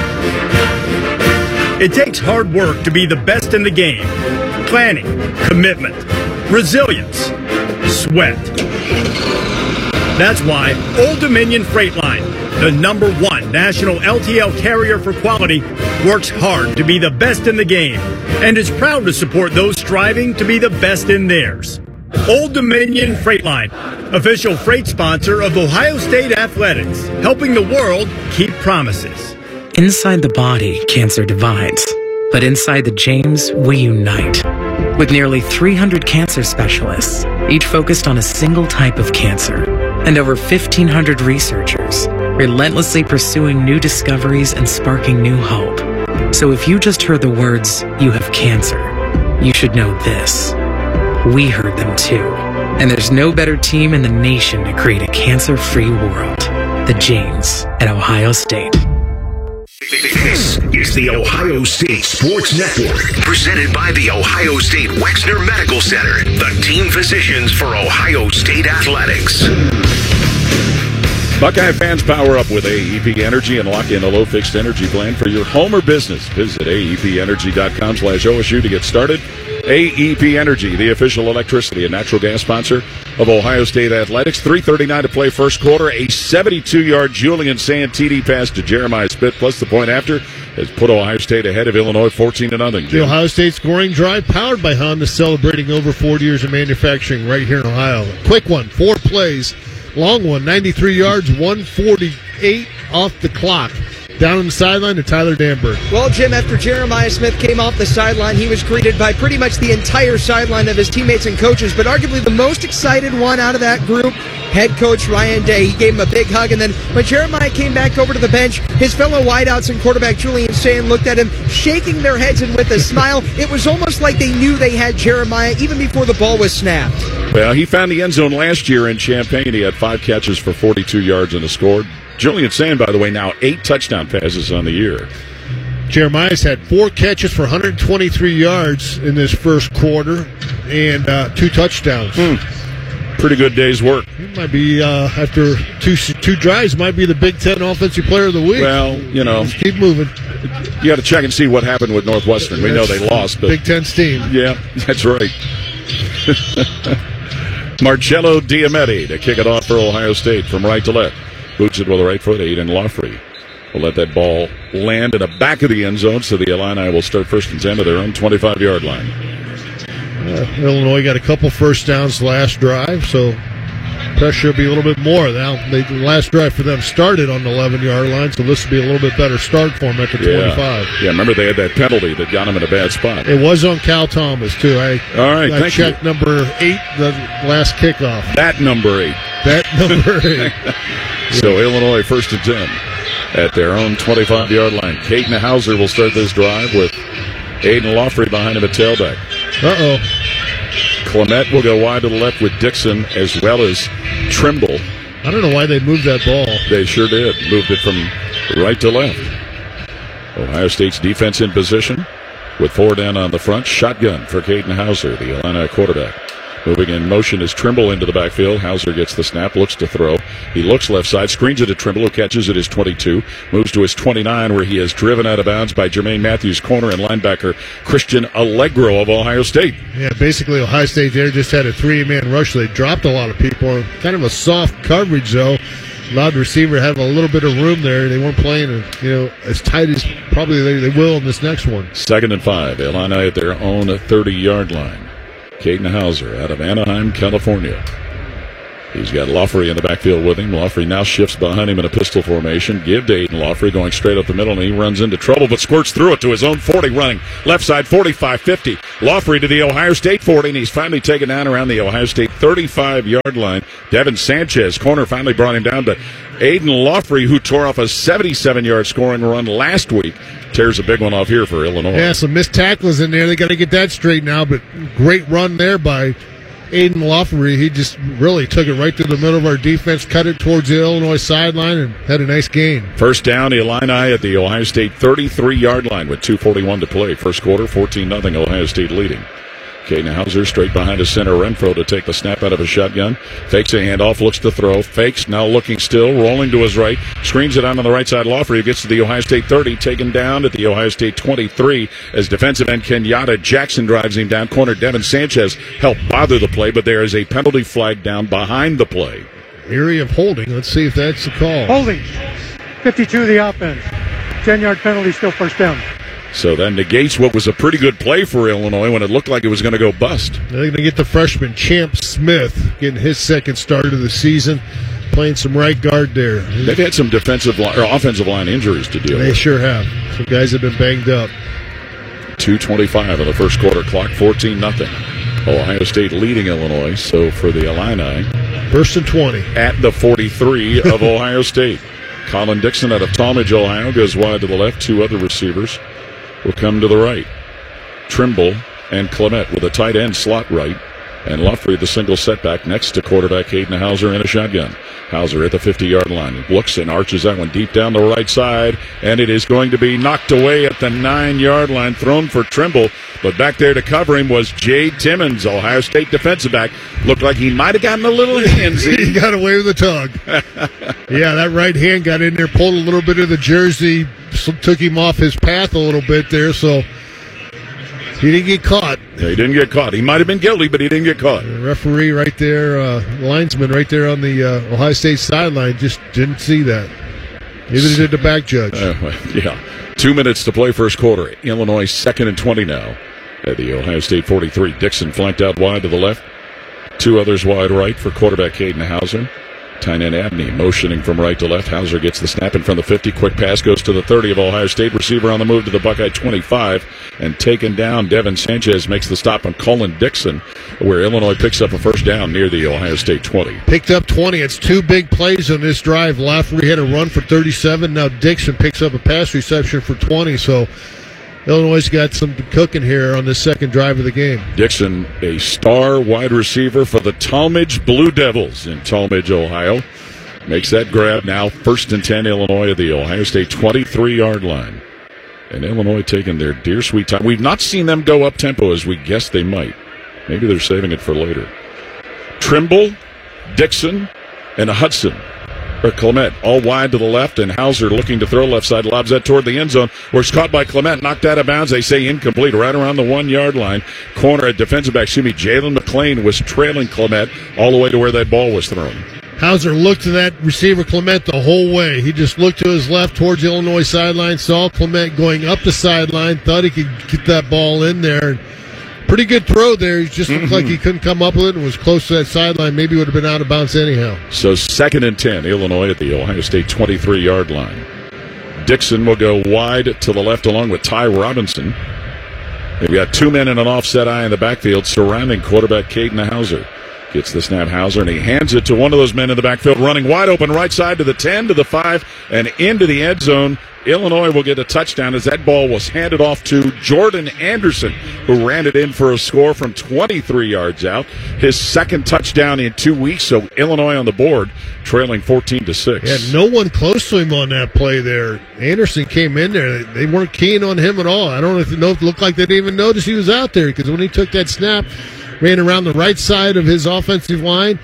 It takes hard work to be the best in the game. Planning, commitment, resilience, sweat. That's why Old Dominion Freight Line, the number one national L T L carrier for quality, works hard to be the best in the game and is proud to support those striving to be the best in theirs. Old Dominion Freight Line, official freight sponsor of Ohio State Athletics, helping the world keep promises.
Inside the body, cancer divides. But inside the James, we unite. With nearly three hundred cancer specialists, each focused on a single type of cancer, and over fifteen hundred researchers, relentlessly pursuing new discoveries and sparking new hope. So if you just heard the words, "you have cancer," you should know this. We heard them too. And there's no better team in the nation to create a cancer-free world. The James at Ohio State.
This is the Ohio State Sports Network, presented by the Ohio State Wexner Medical Center, the team physicians for Ohio State Athletics.
Buckeye fans, power up with A E P Energy and lock in a low fixed energy plan for your home or business. Visit A E P energy dot com slash O S U to get started. A E P Energy, the official electricity and natural gas sponsor of Ohio State Athletics. three thirty-nine to play first quarter. A seventy-two-yard Julian Sand T D pass to Jeremiah Smith, plus the point after, has put Ohio State ahead of Illinois fourteen to nothing.
The Ohio State scoring drive powered by Honda, celebrating over forty years of manufacturing right here in Ohio. Quick one, four plays. Long one, ninety-three yards, one forty-eight off the clock. Down on the sideline to Tyler Danberg.
Well, Jim, after Jeremiah Smith came off the sideline, he was greeted by pretty much the entire sideline of his teammates and coaches, but arguably the most excited one out of that group, head coach Ryan Day. He gave him a big hug, and then when Jeremiah came back over to the bench, his fellow wideouts and quarterback Julian Sand looked at him, shaking their heads and with a smile. It was almost like they knew they had Jeremiah even before the ball was snapped.
Well, he found the end zone last year in Champaign. He had five catches for forty-two yards and a score. Julian Sand, by the way, now eight touchdown passes on the year.
Jeremiah's had four catches for one hundred twenty-three yards in this first quarter and uh, two touchdowns.
Hmm. Pretty good day's work.
He might be, uh, after two two drives, might be the Big Ten Offensive Player of the Week.
Well, you know.
Let's keep moving.
You got to check and see what happened with Northwestern. We know they lost. But
Big Ten steam.
Yeah, that's right. Marcello Diametti to kick it off for Ohio State from right to left. Boots it with the right foot. Aiden Laughley will let that ball land in the back of the end zone, so the Illini will start first and ten to their own twenty-five-yard line.
Uh, Illinois got a couple first downs last drive, so pressure will be a little bit more. Now, they, the last drive for them started on the eleven-yard line, so this will be a little bit better start for them at the
yeah.
twenty-five.
Yeah, remember they had that penalty that got them in a bad spot.
It was on Cal Thomas, too. I,
All right,
I
thank
checked
you.
number eight, the last kickoff.
That number eight.
That number eight.
So Illinois first and ten at their own twenty-five-yard line. Caden Hauser will start this drive with Aiden Laughley behind him at tailback.
Uh-oh.
Clement will go wide to the left with Dixon as well as Trimble.
I don't know why they moved that ball.
They sure did. Moved it from right to left. Ohio State's defense in position with four down on the front. Shotgun for Caden Hauser, the Illini quarterback. Moving in motion is Trimble into the backfield. Hauser gets the snap, looks to throw. He looks left side, screens it to Trimble, who catches it his twenty-two. Moves to his twenty-nine, where he is driven out of bounds by Jermaine Matthews, corner and linebacker Christian Allegro of Ohio State.
Yeah, basically Ohio State there just had a three-man rush. They dropped a lot of people. Kind of a soft coverage, though. Allowed the receiver to have a little bit of room there. They weren't playing, you know, as tight as probably they, they will in this next one.
Second and five. Illini at their own thirty-yard line. Caden Hauser out of Anaheim, California. He's got Loughery in the backfield with him. Loughery now shifts behind him in a pistol formation. Give to Aiden Loughery going straight up the middle, and he runs into trouble, but squirts through it to his own forty, running left side forty-five fifty. Loughery to the Ohio State forty, and he's finally taken down around the Ohio State thirty-five-yard line. Devin Sanchez, corner, finally brought him down to Aiden Loughery, who tore off a seventy-seven-yard scoring run last week. Tears a big one off here for Illinois.
Yeah, some missed tackles in there. They got to get that straight now, but great run there by Aiden Loughery. He just really took it right through the middle of our defense, cut it towards the Illinois sideline, and had a nice gain.
First down, Illini at the Ohio State thirty-three-yard line with two forty-one to play. First quarter, fourteen nothing, Ohio State leading. Caden Hauser straight behind his center, Renfro, to take the snap out of a shotgun. Fakes a handoff, looks to throw. Fakes, now looking still, rolling to his right. Screens it out on the right side. Loughery gets to the Ohio State thirty, taken down at the Ohio State twenty-three as defensive end Kenyatta Jackson drives him down. Corner Devin Sanchez helped bother the play, but there is a penalty flag down behind the play.
Area of holding. Let's see if that's the call.
Holding. fifty-two the offense. ten-yard penalty, still first down.
So that negates what was a pretty good play for Illinois when it looked like it was going to go bust.
They're going to get the freshman Champ Smith getting his second start of the season, playing some right guard there.
They've had some defensive line, or offensive line injuries to deal
they with. They sure have. Some guys have been banged up.
two twenty-five in the first quarter clock, fourteen nothing. Ohio State leading Illinois, so for the Illini.
First and twenty.
At the forty-three of Ohio State. Colin Dixon out of Talmadge, Ohio, goes wide to the left. Two other receivers will come to the right. Trimble and Clement with a tight end slot right. And Loughery, the single setback next to quarterback Caden Hauser in a shotgun. Hauser at the fifty-yard line. Looks and arches that one deep down the right side. And it is going to be knocked away at the nine-yard line, thrown for Trimble. But back there to cover him was Jade Timmons, Ohio State defensive back. Looked like he might have gotten a little handsy.
He got away with a tug. Yeah, that right hand got in there, pulled a little bit of the jersey, took him off his path a little bit there, so he didn't get caught.
Yeah, he didn't get caught. He might have been guilty, but he didn't get caught.
The referee right there, uh, linesman right there on the uh, Ohio State sideline, just didn't see that. Neither did the back judge.
Uh, yeah. Two minutes to play first quarter. Illinois second and twenty now at the Ohio State forty-three. Dixon flanked out wide to the left. Two others wide right for quarterback Caden Hauser. Tight end Abney motioning from right to left. Hauser gets the snap in from the fifty. Quick pass goes to the thirty of Ohio State. Receiver on the move to the Buckeye twenty-five. And taken down, Devin Sanchez makes the stop on Colin Dixon, where Illinois picks up a first down near the Ohio State twenty.
Picked up twenty. It's two big plays on this drive. Loughery had a run for thirty-seven. Now Dixon picks up a pass reception for twenty. So Illinois got some cooking here on the second drive of the game.
Dixon, a star wide receiver for the Talmadge Blue Devils in Talmadge, Ohio. Makes that grab now. First and ten, Illinois at the Ohio State twenty-three-yard line. And Illinois taking their dear sweet time. We've not seen them go up-tempo as we guessed they might. Maybe they're saving it for later. Trimble, Dixon, and Hudson. Or Clement, all wide to the left, and Hauser looking to throw left side, lobs that toward the end zone, where it's caught by Clement, knocked out of bounds. They say incomplete, right around the one-yard line. Corner at defensive back, excuse me, Jalen McClain was trailing Clement all the way to where that ball was thrown.
Hauser looked to that receiver Clement the whole way. He just looked to his left towards the Illinois sideline, saw Clement going up the sideline, thought he could get that ball in there. Pretty good throw there. He just looked mm-hmm. like he couldn't come up with it and was close to that sideline. Maybe would have been out of bounds anyhow.
So second and ten, Illinois at the Ohio State twenty-three-yard line. Dixon will go wide to the left along with Ty Robinson. They've got two men in an offset eye in the backfield surrounding quarterback Caden Hauser. Gets the snap, Hauser, and he hands it to one of those men in the backfield running wide open right side to the ten, to the five, and into the end zone. Illinois will get a touchdown as that ball was handed off to Jordan Anderson, who ran it in for a score from twenty-three yards out. His second touchdown in two weeks, so Illinois on the board, trailing fourteen to six.
Yeah, no one close to him on that play there. Anderson came in there. They weren't keen on him at all. I don't know if it looked like they didn't even notice he was out there, because when he took that snap, ran around the right side of his offensive line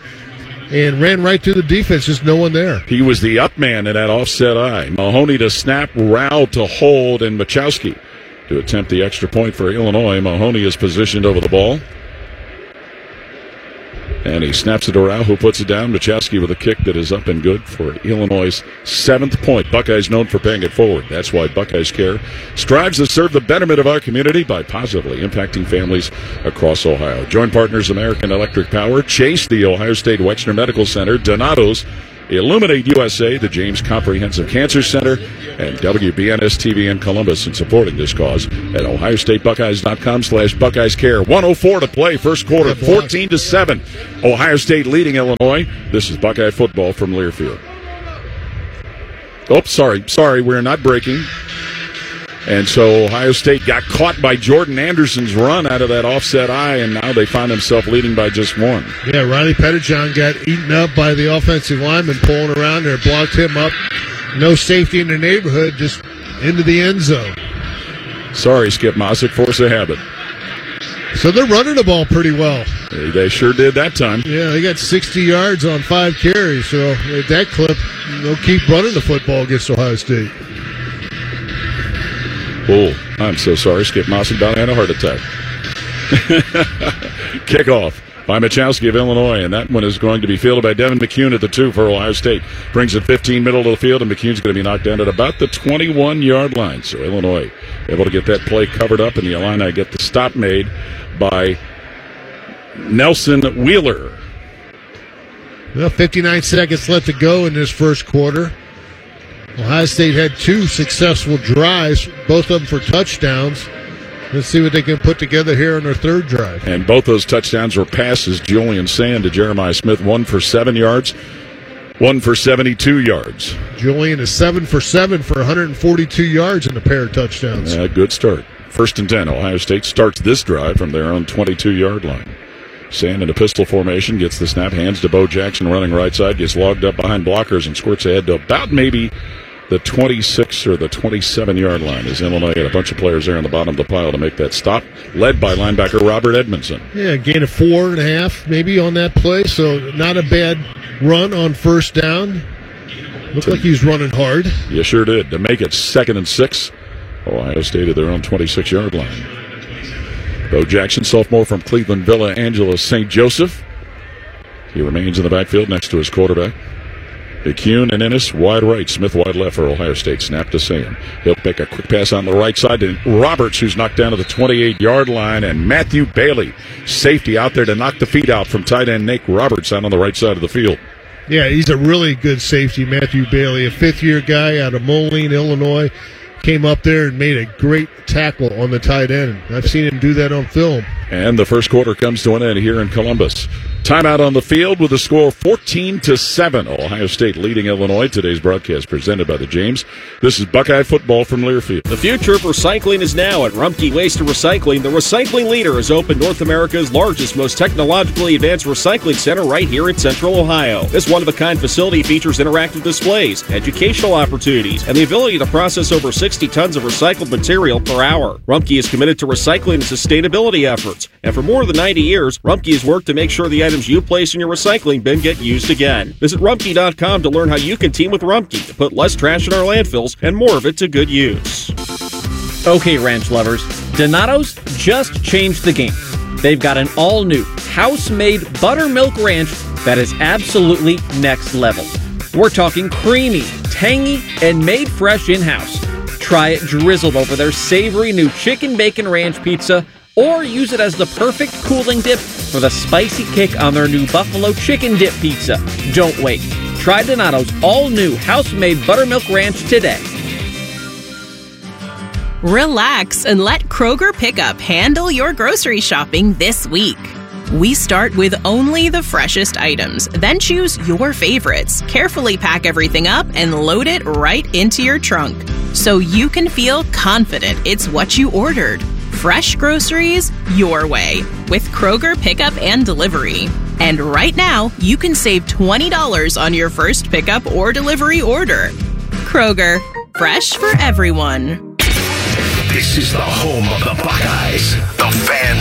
and ran right through the defense, just no one there.
He was the up man in that offset eye. Mahoney to snap, Rao to hold, and Machowski to attempt the extra point for Illinois. Mahoney is positioned over the ball. And he snaps it to Rao, who puts it down. Machowski with a kick that is up and good for Illinois' seventh point. Buckeyes known for paying it forward. That's why Buckeyes Care strives to serve the betterment of our community by positively impacting families across Ohio. Joint partners American Electric Power, Chase, the Ohio State Wexner Medical Center, Donato's, Illuminate U S A, the James Comprehensive Cancer Center, and W B N S T V in Columbus in supporting this cause at ohio state buckeyes dot com slash Buckeyes Care. one oh four to play, first quarter, fourteen to seven. Ohio State leading Illinois. This is Buckeye football from Learfield. Oh, sorry, sorry, we're not breaking. And so Ohio State got caught by Jordan Anderson's run out of that offset eye, and now they find themselves leading by just one.
Yeah, Riley Pettijohn got eaten up by the offensive lineman pulling around there, blocked him up. No safety in the neighborhood, just into the end zone.
Sorry, Skip Mossick, force of habit.
So they're running the ball pretty well.
They, they sure did that time.
Yeah, they got sixty yards on five carries, so at that clip, they'll keep running the football against Ohio State.
Oh, I'm so sorry. Skip Mossick about to have a heart attack. Kickoff by Machowski of Illinois, and that one is going to be fielded by Devin McCune at the two for Ohio State. Brings it fifteen middle of the field, and McCune's going to be knocked down at about the twenty-one-yard line. So Illinois able to get that play covered up, and the Illini get the stop made by Nelson Wheeler.
Well, fifty-nine seconds left to go in this first quarter. Ohio State had two successful drives, both of them for touchdowns. Let's see what they can put together here on their third drive.
And both those touchdowns were passes, Julian Sand to Jeremiah Smith, one for seven yards, one for seventy-two yards.
Julian is seven for seven for one hundred forty-two yards in a pair of touchdowns.
Uh, good start. First and ten. Ohio State starts this drive from their own twenty-two-yard line. Sand in a pistol formation, gets the snap, hands to Bo Jackson running right side, gets logged up behind blockers and squirts ahead to about maybe the twenty-six or the twenty-seven-yard line, as Illinois had a bunch of players there on the bottom of the pile to make that stop, led by linebacker Robert Edmondson.
Yeah, gain of four and a half maybe on that play, so not a bad run on first down. Looked to, like he was running hard.
You sure did. To make it second and six, Ohio State at their own twenty-six-yard line. Bo Jackson, sophomore from Cleveland Villa Angela Saint Joseph. He remains in the backfield next to his quarterback. McCune and Ennis wide right, Smith wide left for Ohio State. Snap to Sam. He'll pick a quick pass on the right side to Roberts, who's knocked down to the twenty-eight-yard line, and Matthew Bailey, safety out there to knock the feet out from tight end Nate Roberts out on the right side of the field.
Yeah, he's a really good safety, Matthew Bailey, a fifth-year guy out of Moline, Illinois. Came up there and made a great tackle on the tight end. I've seen him do that on film.
And the first quarter comes to an end here in Columbus. Timeout on the field with the score fourteen to seven. Ohio State leading Illinois. Today's broadcast presented by the James. This is Buckeye football from Learfield.
The future of recycling is now at Rumpke Waste and Recycling. The recycling leader has opened North America's largest, most technologically advanced recycling center right here in Central Ohio. This one-of-a-kind facility features interactive displays, educational opportunities, and the ability to process over sixty tons of recycled material per hour. Rumpke is committed to recycling and sustainability efforts. And for more than ninety years, Rumpke has worked to make sure the items you place in your recycling bin get used again. Visit rumpke dot com to learn how you can team with Rumpke to put less trash in our landfills and more of it to good use.
Okay, ranch lovers, Donato's just changed the game. They've got an all-new, house-made buttermilk ranch that is absolutely next level. We're talking creamy, tangy, and made fresh in-house. Try it drizzled over their savory new chicken bacon ranch pizza, or use it as the perfect cooling dip for the spicy kick on their new buffalo chicken dip pizza. Don't wait. Try Donato's all-new house-made buttermilk ranch today.
Relax and let Kroger Pickup handle your grocery shopping this week. We start with only the freshest items, then choose your favorites, carefully pack everything up, and load it right into your trunk, so you can feel confident it's what you ordered. Fresh groceries your way with Kroger Pickup and Delivery. And right now, you can save twenty dollars on your first pickup or delivery order. Kroger, fresh for everyone.
This is the home of the Buckeyes, the Fan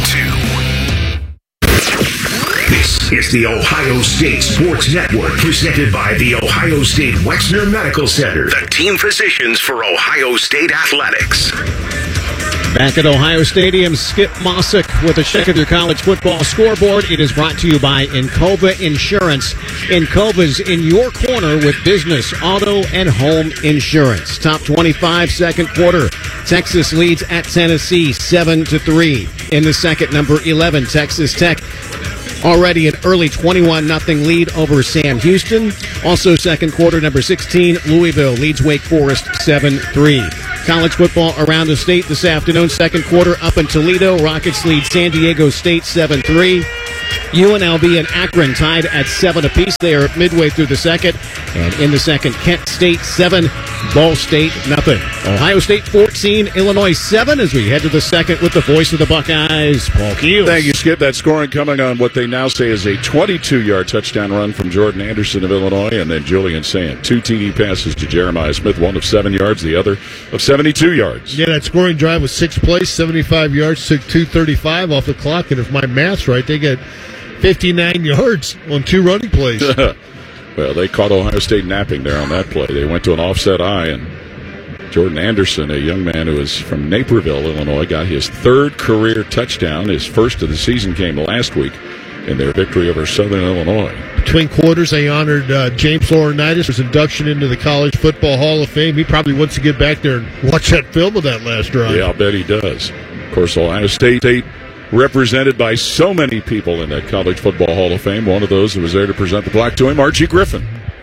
two. This is the Ohio State Sports Network, presented by the Ohio State Wexner Medical Center, the team physicians for Ohio State athletics.
Back at Ohio Stadium, Skip Mossick with a check of your college football scoreboard. It is brought to you by Encova Insurance. Encova's in your corner with business, auto, and home insurance. Top twenty-five, second quarter. Texas leads at Tennessee seven to three. In the second, number eleven, Texas Tech already an early twenty-one nothing lead over Sam Houston. Also second quarter, number sixteen, Louisville leads Wake Forest seven three. College football around the state this afternoon. Second quarter up in Toledo. Rockets lead San Diego State seven three. U N L V and Akron tied at seven apiece. They are midway through the second. And in the second, Kent State seven, Ball State nothing. Ohio State fourteen, Illinois seven as we head to the second with the voice of the Buckeyes, Paul Keels.
Thank you, Skip. That scoring coming on what they now say is a twenty-two-yard touchdown run from Jordan Anderson of Illinois, and then Julian Sand. Two T D passes to Jeremiah Smith, one of seven yards, the other of seventy-two yards.
Yeah, that scoring drive was six plays, seventy-five yards, took two thirty-five off the clock, and if my math's right, they get fifty-nine yards on two running plays.
Well, they caught Ohio State napping there on that play. They went to an offset eye, and Jordan Anderson, a young man who is from Naperville, Illinois, got his third career touchdown. His first of the season came last week in their victory over Southern Illinois.
Between quarters, they honored uh, James Laurinaitis for his induction into the College Football Hall of Fame. He probably wants to get back there and watch that film of that last drive.
Yeah, I'll bet he does. Of course, Ohio State, State represented by so many people in that College Football Hall of Fame. One of those who was there to present the plaque to him, Archie Griffin.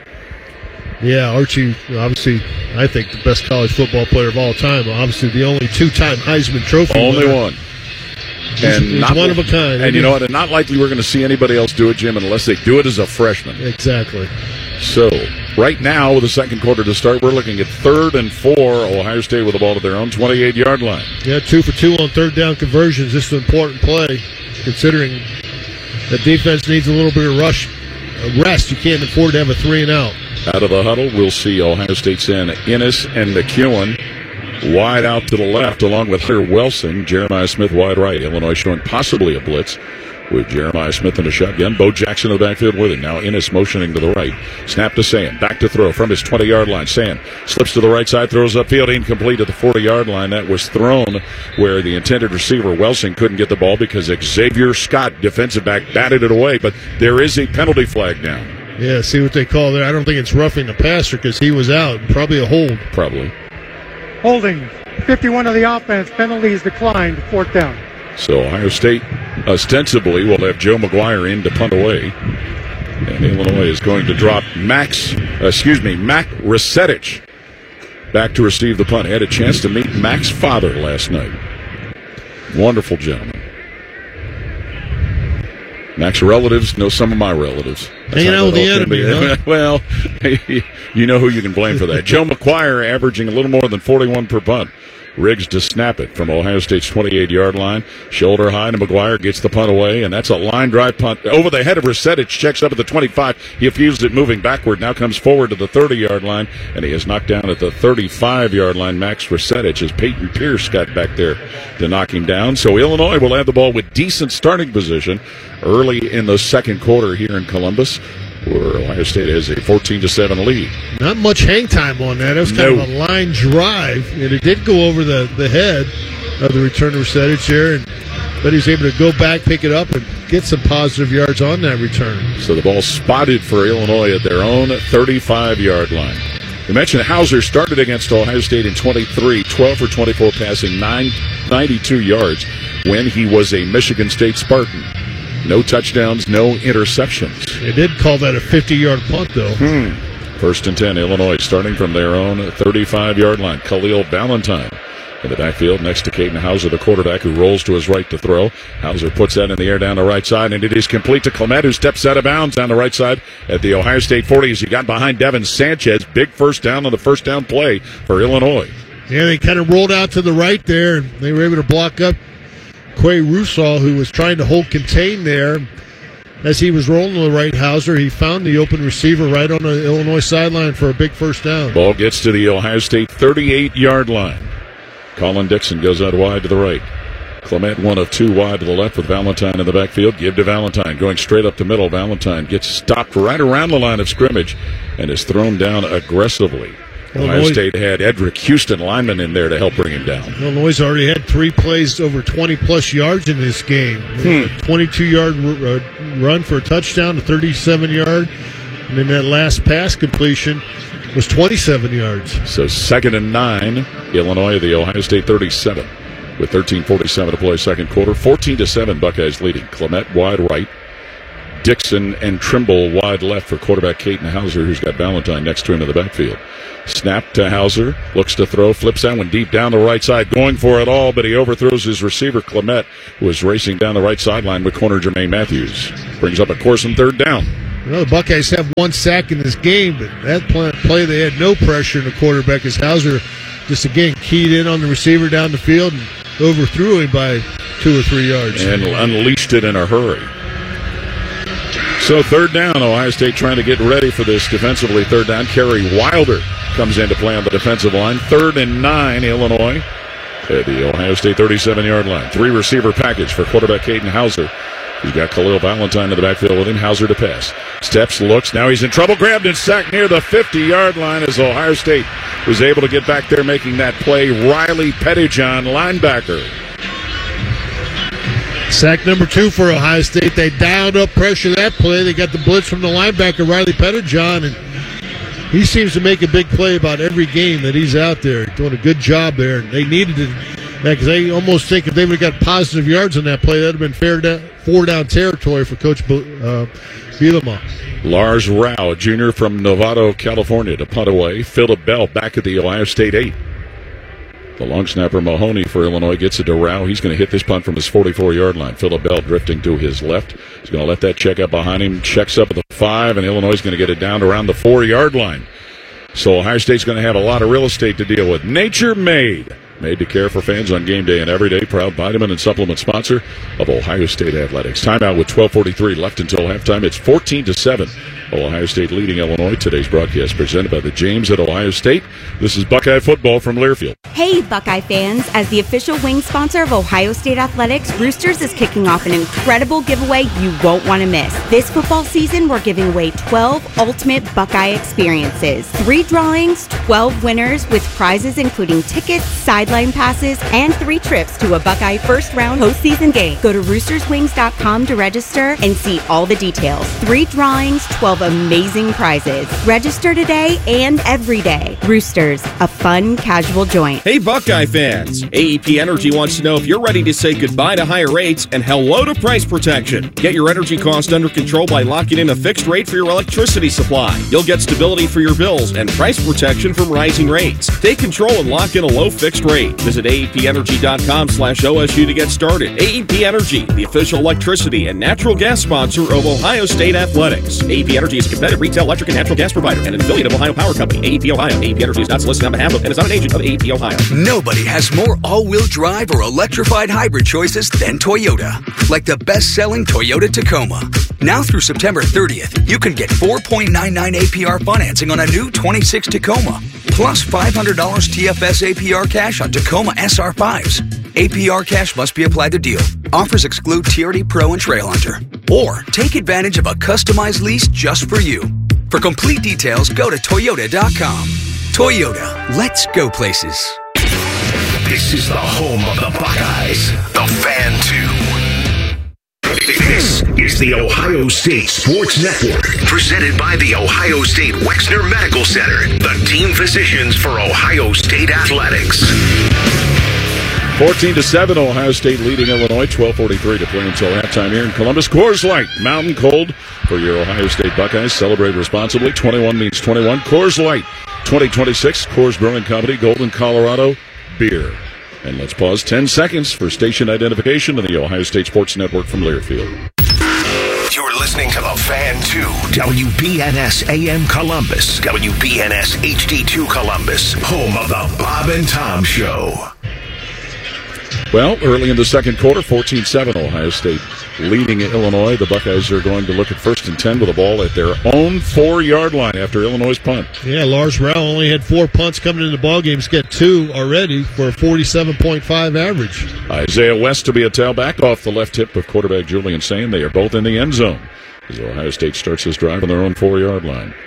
Yeah, Archie, obviously, I think the best college football player of all time. Obviously, the only two-time Heisman Trophy
Only
winner.
one.
He's,
And
he's
not,
one of a kind.
And you know what? And not likely we're going to see anybody else do it, Jim, unless they do it as a freshman.
Exactly.
So, right now, with the second quarter to start, we're looking at third and four. Ohio State with the ball at their own twenty-eight-yard line.
Yeah, two for two on third down conversions. This is an important play, considering the defense needs a little bit of rush, uh, rest. You can't afford to have a three and out.
Out of the huddle, we'll see Ohio State send Ennis and McEwen wide out to the left, along with Hunter Welsing. Jeremiah Smith wide right. Illinois showing possibly a blitz with Jeremiah Smith in a shotgun. Bo Jackson in the backfield with him. Now Ennis motioning to the right. Snap to Sand. Back to throw from his twenty-yard line. Sand slips to the right side, throws upfield, incomplete at the forty-yard line. That was thrown where the intended receiver, Welsing, couldn't get the ball because Xavier Scott, defensive back, batted it away. But there is a penalty flag now.
Yeah, see what they call there. I don't think it's roughing the passer because he was out. Probably a hold.
Probably.
Holding. fifty-one of the offense. Penalties declined. Fourth down.
So Ohio State ostensibly will have Joe McGuire in to punt away. And Illinois is going to drop Max, uh, excuse me, Mac Resetich back to receive the punt. I had a chance to meet Mac's father last night. Wonderful gentleman. Mac's relatives know some of my relatives.
Hanging out with the enemy, huh?
Well, you know who you can blame for that. Joe McGuire averaging a little more than forty-one per punt. Riggs to snap it from Ohio State's twenty-eight-yard line. Shoulder high to McGuire, gets the punt away, and that's a line drive punt. Over the head of Resetich, checks up at the twenty-five. He fused it moving backward, now comes forward to the thirty-yard line, and he is knocked down at the thirty-five-yard line. Max Resetich as Peyton Pierce got back there to knock him down. So Illinois will have the ball with decent starting position early in the second quarter here in Columbus, where Ohio State has a fourteen to seven lead.
Not much hang time on that. It was kind
No.
of a line drive, and it did go over the, the head of the return Resetich there, and but he's able to go back, pick it up, and get some positive yards on that return.
So the ball spotted for Illinois at their own thirty-five-yard line. We mentioned Hauser started against Ohio State in twenty-three, twelve for twenty-four passing, nine ninety-two yards when he was a Michigan State Spartan. No touchdowns, no interceptions.
They did call that a fifty-yard punt, though.
Hmm. First and ten, Illinois starting from their own thirty-five-yard line. Khalil Ballantyne in the backfield next to Caden Hauser, the quarterback, who rolls to his right to throw. Hauser puts that in the air down the right side, and it is complete to Clement, who steps out of bounds down the right side at the Ohio State forty as he got behind Devin Sanchez. Big first down on the first down play for Illinois.
Yeah, they kind of rolled out to the right there, and they were able to block up Quay Russaw, who was trying to hold contain there. As he was rolling to the right, Hauser, he found the open receiver right on the Illinois sideline for a big first down.
Ball gets to the Ohio State thirty-eight-yard line. Colin Dixon goes out wide to the right. Clement one of two wide to the left with Ballantyne in the backfield. Give to Ballantyne, going straight up the middle. Ballantyne gets stopped right around the line of scrimmage and is thrown down aggressively. Ohio
Illinois,
State had Edric Houston, lineman, in there to help bring him down.
Illinois already had three plays over twenty-plus yards in this game.
Hmm.
twenty-two-yard r- uh, run for a touchdown, a thirty-seven-yard, and then that last pass completion was twenty-seven yards.
So second and nine, Illinois, the Ohio State thirty-seven, with thirteen forty-seven to play second quarter. fourteen to seven, Buckeyes leading. Clement wide right. Dixon and Trimble wide left for quarterback Caden Hauser, who's got Valentine next to him in the backfield. Snap to Hauser, looks to throw, flips that one deep down the right side, going for it all, but he overthrows his receiver, Clement, who is racing down the right sideline with corner Jermaine Matthews. Brings up a course and third down.
You know, the Buckeyes have one sack in this game, but that play, play they had no pressure in the quarterback as Hauser just, again, keyed in on the receiver down the field and overthrew him by two or three yards.
And unleashed it in a hurry. So third down, Ohio State trying to get ready for this defensively. Third down, Kerry Wilder comes into play on the defensive line. Third and nine, Illinois at the Ohio State thirty-seven-yard line. Three receiver package for quarterback Caden Hauser. He's got Khalil Valentine in the backfield with him. Hauser to pass. Steps, looks. Now he's in trouble. Grabbed and sacked near the fifty-yard line as Ohio State was able to get back there making that play. Riley Pettijohn, linebacker.
Sack number two for Ohio State. They dialed up pressure that play. They got the blitz from the linebacker, Riley Pettijohn, and he seems to make a big play about every game that he's out there. Doing a good job there. They needed it because they almost think if they would have got positive yards on that play, that would have been fair down, four down territory for Coach uh, Bielema.
Lars Rao, junior from Novato, California, to punt away. Philip Bell back at the Ohio State eight. The long snapper Mahoney for Illinois gets it to Rao. He's going to hit this punt from his forty-four-yard line. Philip Bell drifting to his left. He's going to let that check up behind him. Checks up at the five, and Illinois is going to get it down to around the four-yard line. So Ohio State's going to have a lot of real estate to deal with. Nature Made. Made to care for fans on game day and every day. Proud vitamin and supplement sponsor of Ohio State Athletics. Timeout with twelve forty-three left until halftime. It's fourteen to seven. Ohio State leading Illinois. Today's broadcast presented by the James at Ohio State. This is Buckeye football from Learfield.
Hey, Buckeye fans. As the official wing sponsor of Ohio State Athletics, Roosters is kicking off an incredible giveaway you won't want to miss. This football season, we're giving away twelve ultimate Buckeye experiences. Three drawings, twelve winners with prizes including tickets, sideline passes, and three trips to a Buckeye first-round postseason game. Go to roosters wings dot com to register and see all the details. Three drawings, twelve amazing prizes. Register today and every day. Roosters, a fun, casual joint.
Hey, Buckeye fans. A E P Energy wants to know if you're ready to say goodbye to higher rates and hello to price protection. Get your energy cost under control by locking in a fixed rate for your electricity supply. You'll get stability for your bills and price protection from rising rates. Take control and lock in a low fixed rate. Visit A E P energy dot com slash O S U to get started. A E P Energy, the official electricity and natural gas sponsor of Ohio State Athletics. A E P Energy is a competitive retail electric and natural gas provider and an affiliate of Ohio Power Company. A E P Ohio. A E P Energy is not solicited on behalf of and is not an agent of A E P Ohio.
Nobody has more all-wheel drive or electrified hybrid choices than Toyota. Like the best-selling Toyota Tacoma. Now through September thirtieth, you can get four point nine nine A P R financing on a new twenty-six Tacoma. Plus five hundred dollars T F S A P R cash on Tacoma S R fives. A P R cash must be applied to deal. Offers exclude T R D Pro and Trail Hunter. Or take advantage of a customized lease just for you. For complete details, go to toyota dot com. Toyota, let's go places.
This is the home of the Buckeyes, the Fan two. This is the Ohio State Sports Network, presented by the Ohio State Wexner Medical Center, the team physicians for Ohio State Athletics.
fourteen to seven, Ohio State leading Illinois. twelve forty-three to play until halftime here in Columbus. Coors Light, mountain cold for your Ohio State Buckeyes. Celebrate responsibly. twenty-one means twenty-one. Coors Light, twenty twenty-six. Coors Brewing Company, Golden, Colorado. Beer. And let's pause ten seconds for station identification of the Ohio State Sports Network from Learfield.
You're listening to the Fan two, W B N S A M Columbus, W B N S H D two Columbus, home of the Bob and Tom Show.
Well, early in the second quarter, fourteen seven, Ohio State leading Illinois. The Buckeyes are going to look at first and ten with the ball at their own four-yard line after Illinois' punt.
Yeah, Lars Rao only had four punts coming into the ball game. He's got two already for a forty-seven point five average.
Isaiah West to be a tailback off the left hip of quarterback Julian Sain. They are both in the end zone as Ohio State starts this drive on their own four-yard line.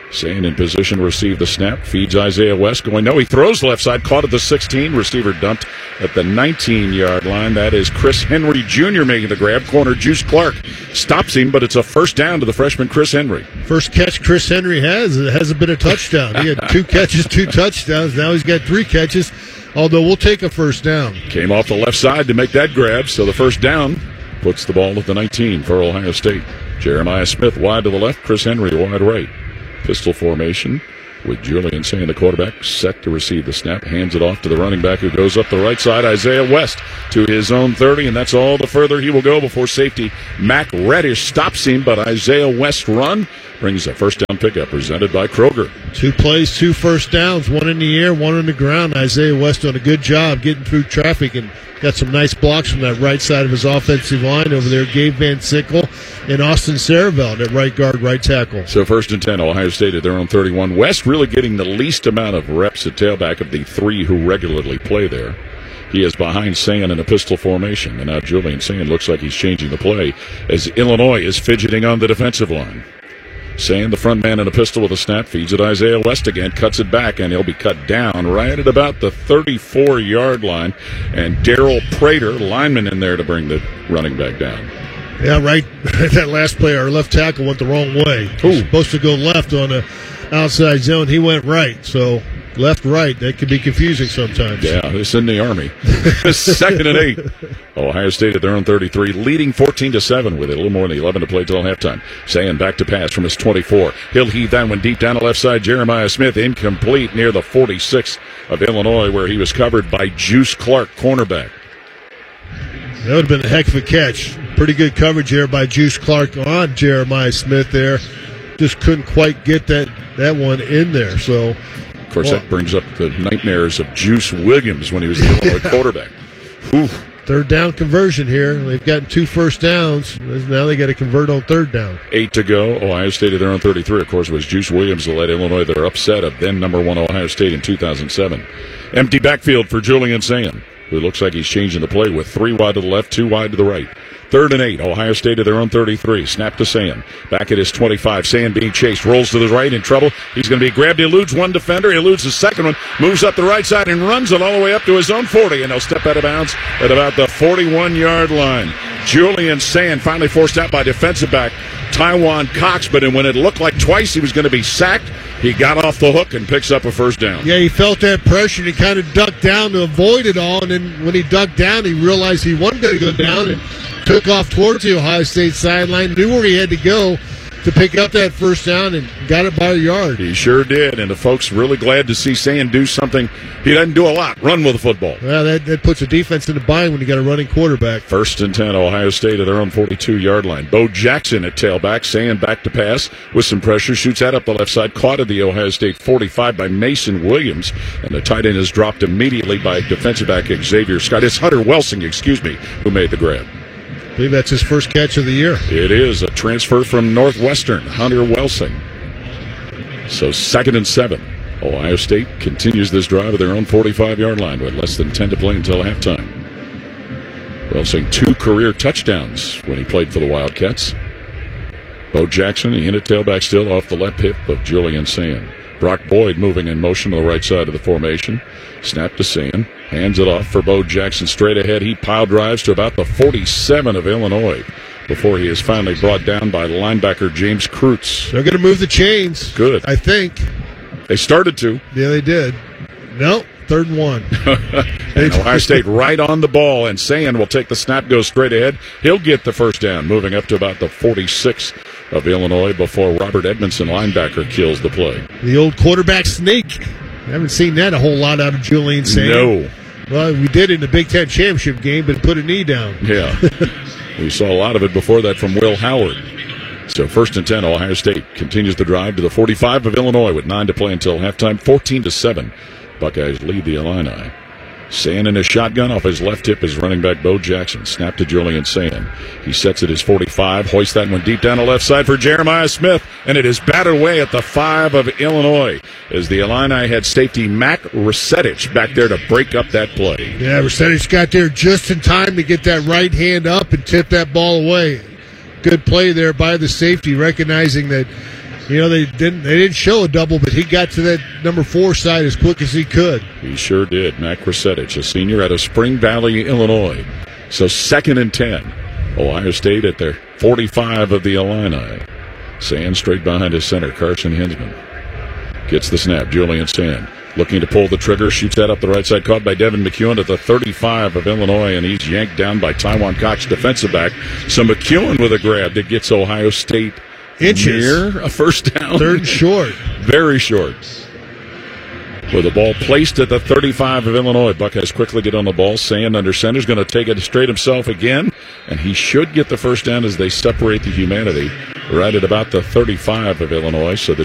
Sayin in position to receive the snap. Feeds Isaiah West going. No, he throws left side. Caught at the sixteen. Receiver dumped at the nineteen-yard line. That is Chris Henry Junior making the grab. Corner Juice Clark stops him, but it's a first down to the freshman Chris Henry.
First catch Chris Henry has. It hasn't been a touchdown. He had two catches, two touchdowns. Now he's got three catches, although we'll take a first down.
Came off the left side to make that grab, so the first down puts the ball at the nineteen for Ohio State. Jeremiah Smith wide to the left. Chris Henry wide right. Pistol formation with Julian Sayin, the quarterback, set to receive the snap. Hands it off to the running back who goes up the right side, Isaiah West, to his own thirty, and that's all the further he will go before safety Mac Reddish stops him. But Isaiah West's run brings a first down pickup presented by Kroger.
Two plays, two first downs, one in the air, one on the ground. Isaiah West doing a good job getting through traffic and got some nice blocks from that right side of his offensive line over there. Gabe Van Sickle and Austin Saravelt at right guard, right tackle.
So first and ten, Ohio State at their own thirty-one. West really getting the least amount of reps at tailback of the three who regularly play there. He is behind Sayin in a pistol formation. And now Julian Sayin looks like he's changing the play as Illinois is fidgeting on the defensive line. Sayin, the front man in a pistol with a snap, feeds it Isaiah West again, cuts it back, and he'll be cut down right at about the thirty-four-yard line. And Daryl Prater, lineman in there to bring the running back down.
Yeah, right. That last play, our left tackle went the wrong way. He was supposed to go left on the outside zone. He went right. So left, right, that could be confusing sometimes.
Yeah, it's in the Army. Second and eight. Ohio State at their own thirty-three, leading fourteen to seven with a little more than eleven to play till halftime. Sayin back to pass from his twenty-four. He'll heave that one deep down the left side. Jeremiah Smith incomplete near the forty-six of Illinois, where he was covered by Juice Clark, cornerback.
That would have been a heck of a catch. Pretty good coverage there by Juice Clark on Jeremiah Smith there. Just couldn't quite get that, that one in there. So,
of course, well, that brings up the nightmares of Juice Williams when he was the Illinois quarterback. Oof.
Third down conversion here. They've gotten two first downs. Now they got to convert on third down.
Eight to go. Ohio State at their own thirty-three. Of course, it was Juice Williams that led Illinois their upset of then number one Ohio State in two thousand seven. Empty backfield for Julian Sayin, who looks like he's changing the play with three wide to the left, two wide to the right. Third and eight. Ohio State at their own thirty-three. Snap to Sayin. Back at his twenty-five. Sayin being chased. Rolls to the right in trouble. He's going to be grabbed. He eludes one defender. He eludes the second one. Moves up the right side and runs it all the way up to his own forty. And he'll step out of bounds at about the forty-one-yard line. Julian Sayin finally forced out by defensive back Taiwan Cox. But when it looked like twice he was going to be sacked, he got off the hook and picks up a first down.
Yeah, he felt that pressure and he kind of ducked down to avoid it all. And then when he ducked down, he realized he wasn't going to go down and took off towards the Ohio State sideline, knew where he had to go to pick up that first down, and got it by a yard.
He sure did, and the folks really glad to see Sayin do something. He doesn't do a lot, run with the football.
Well, that, that puts a defense in the bind when you got a running quarterback.
First and ten, Ohio State at their own forty-two-yard line. Bo Jackson at tailback, Sayin back to pass with some pressure, shoots that up the left side, caught at the Ohio State forty-five by Mason Williams, and the tight end is dropped immediately by defensive back Xavier Scott. It's Hunter Welsing, excuse me, who made the grab.
I believe that's his first catch of the year.
It is a transfer from Northwestern, Hunter Welsing. So second and seven. Ohio State continues this drive at their own forty-five-yard line with less than ten to play until halftime. Welsing, two career touchdowns when he played for the Wildcats. Bo Jackson, he in at tailback still off the left hip of Julian Sayin. Brock Boyd moving in motion to the right side of the formation. Snap to Sayin. Hands it off for Bo Jackson straight ahead. He pile drives to about the forty-seven of Illinois before he is finally brought down by linebacker James Kreutz.
They're going to move the chains.
Good.
I think.
They started to.
Yeah, they did. No, third and one.
And Ohio State right on the ball, and Sayin will take the snap, go straight ahead. He'll get the first down, moving up to about the forty-six of Illinois before Robert Edmondson, linebacker, kills the play.
The old quarterback sneak. I haven't seen that a whole lot out of Julian Sayin.
No.
Well, we did in the Big Ten championship game, but put a knee down.
Yeah. We saw a lot of it before that from Will Howard. So first and ten, Ohio State continues the drive to the forty-five of Illinois with nine to play until halftime, fourteen to seven. Buckeyes lead the Illini. Sayin in a shotgun off his left hip is running back Bo Jackson. Snap to Julian Sayin. He sets it his forty-five, hoists that one deep down the left side for Jeremiah Smith, and it is battered away at the five of Illinois as the Illini had safety Mac Resetich back there to break up that play.
Yeah, Resetich got there just in time to get that right hand up and tip that ball away. Good play there by the safety, recognizing that You know, they didn't they didn't show a double, but he got to that number four side as quick as he could.
He sure did. Matt Krasetich, a senior out of Spring Valley, Illinois. So second and ten. Ohio State at their forty-five of the Illini. Sand straight behind his center, Carson Hinsman. Gets the snap, Julian Sand. Looking to pull the trigger, shoots that up the right side, caught by Devin McEwen at the thirty-five of Illinois, and he's yanked down by Taiwan Cox, defensive back. So McEwen with a grab that gets Ohio State
inches.
Near a first down.
Third and short.
Very short. With the ball placed at the thirty-five of Illinois. Buckeyes quickly get on the ball. Sand under center is going to take it straight himself again, and he should get the first down as they separate the humanity right at about the thirty-five of Illinois. So the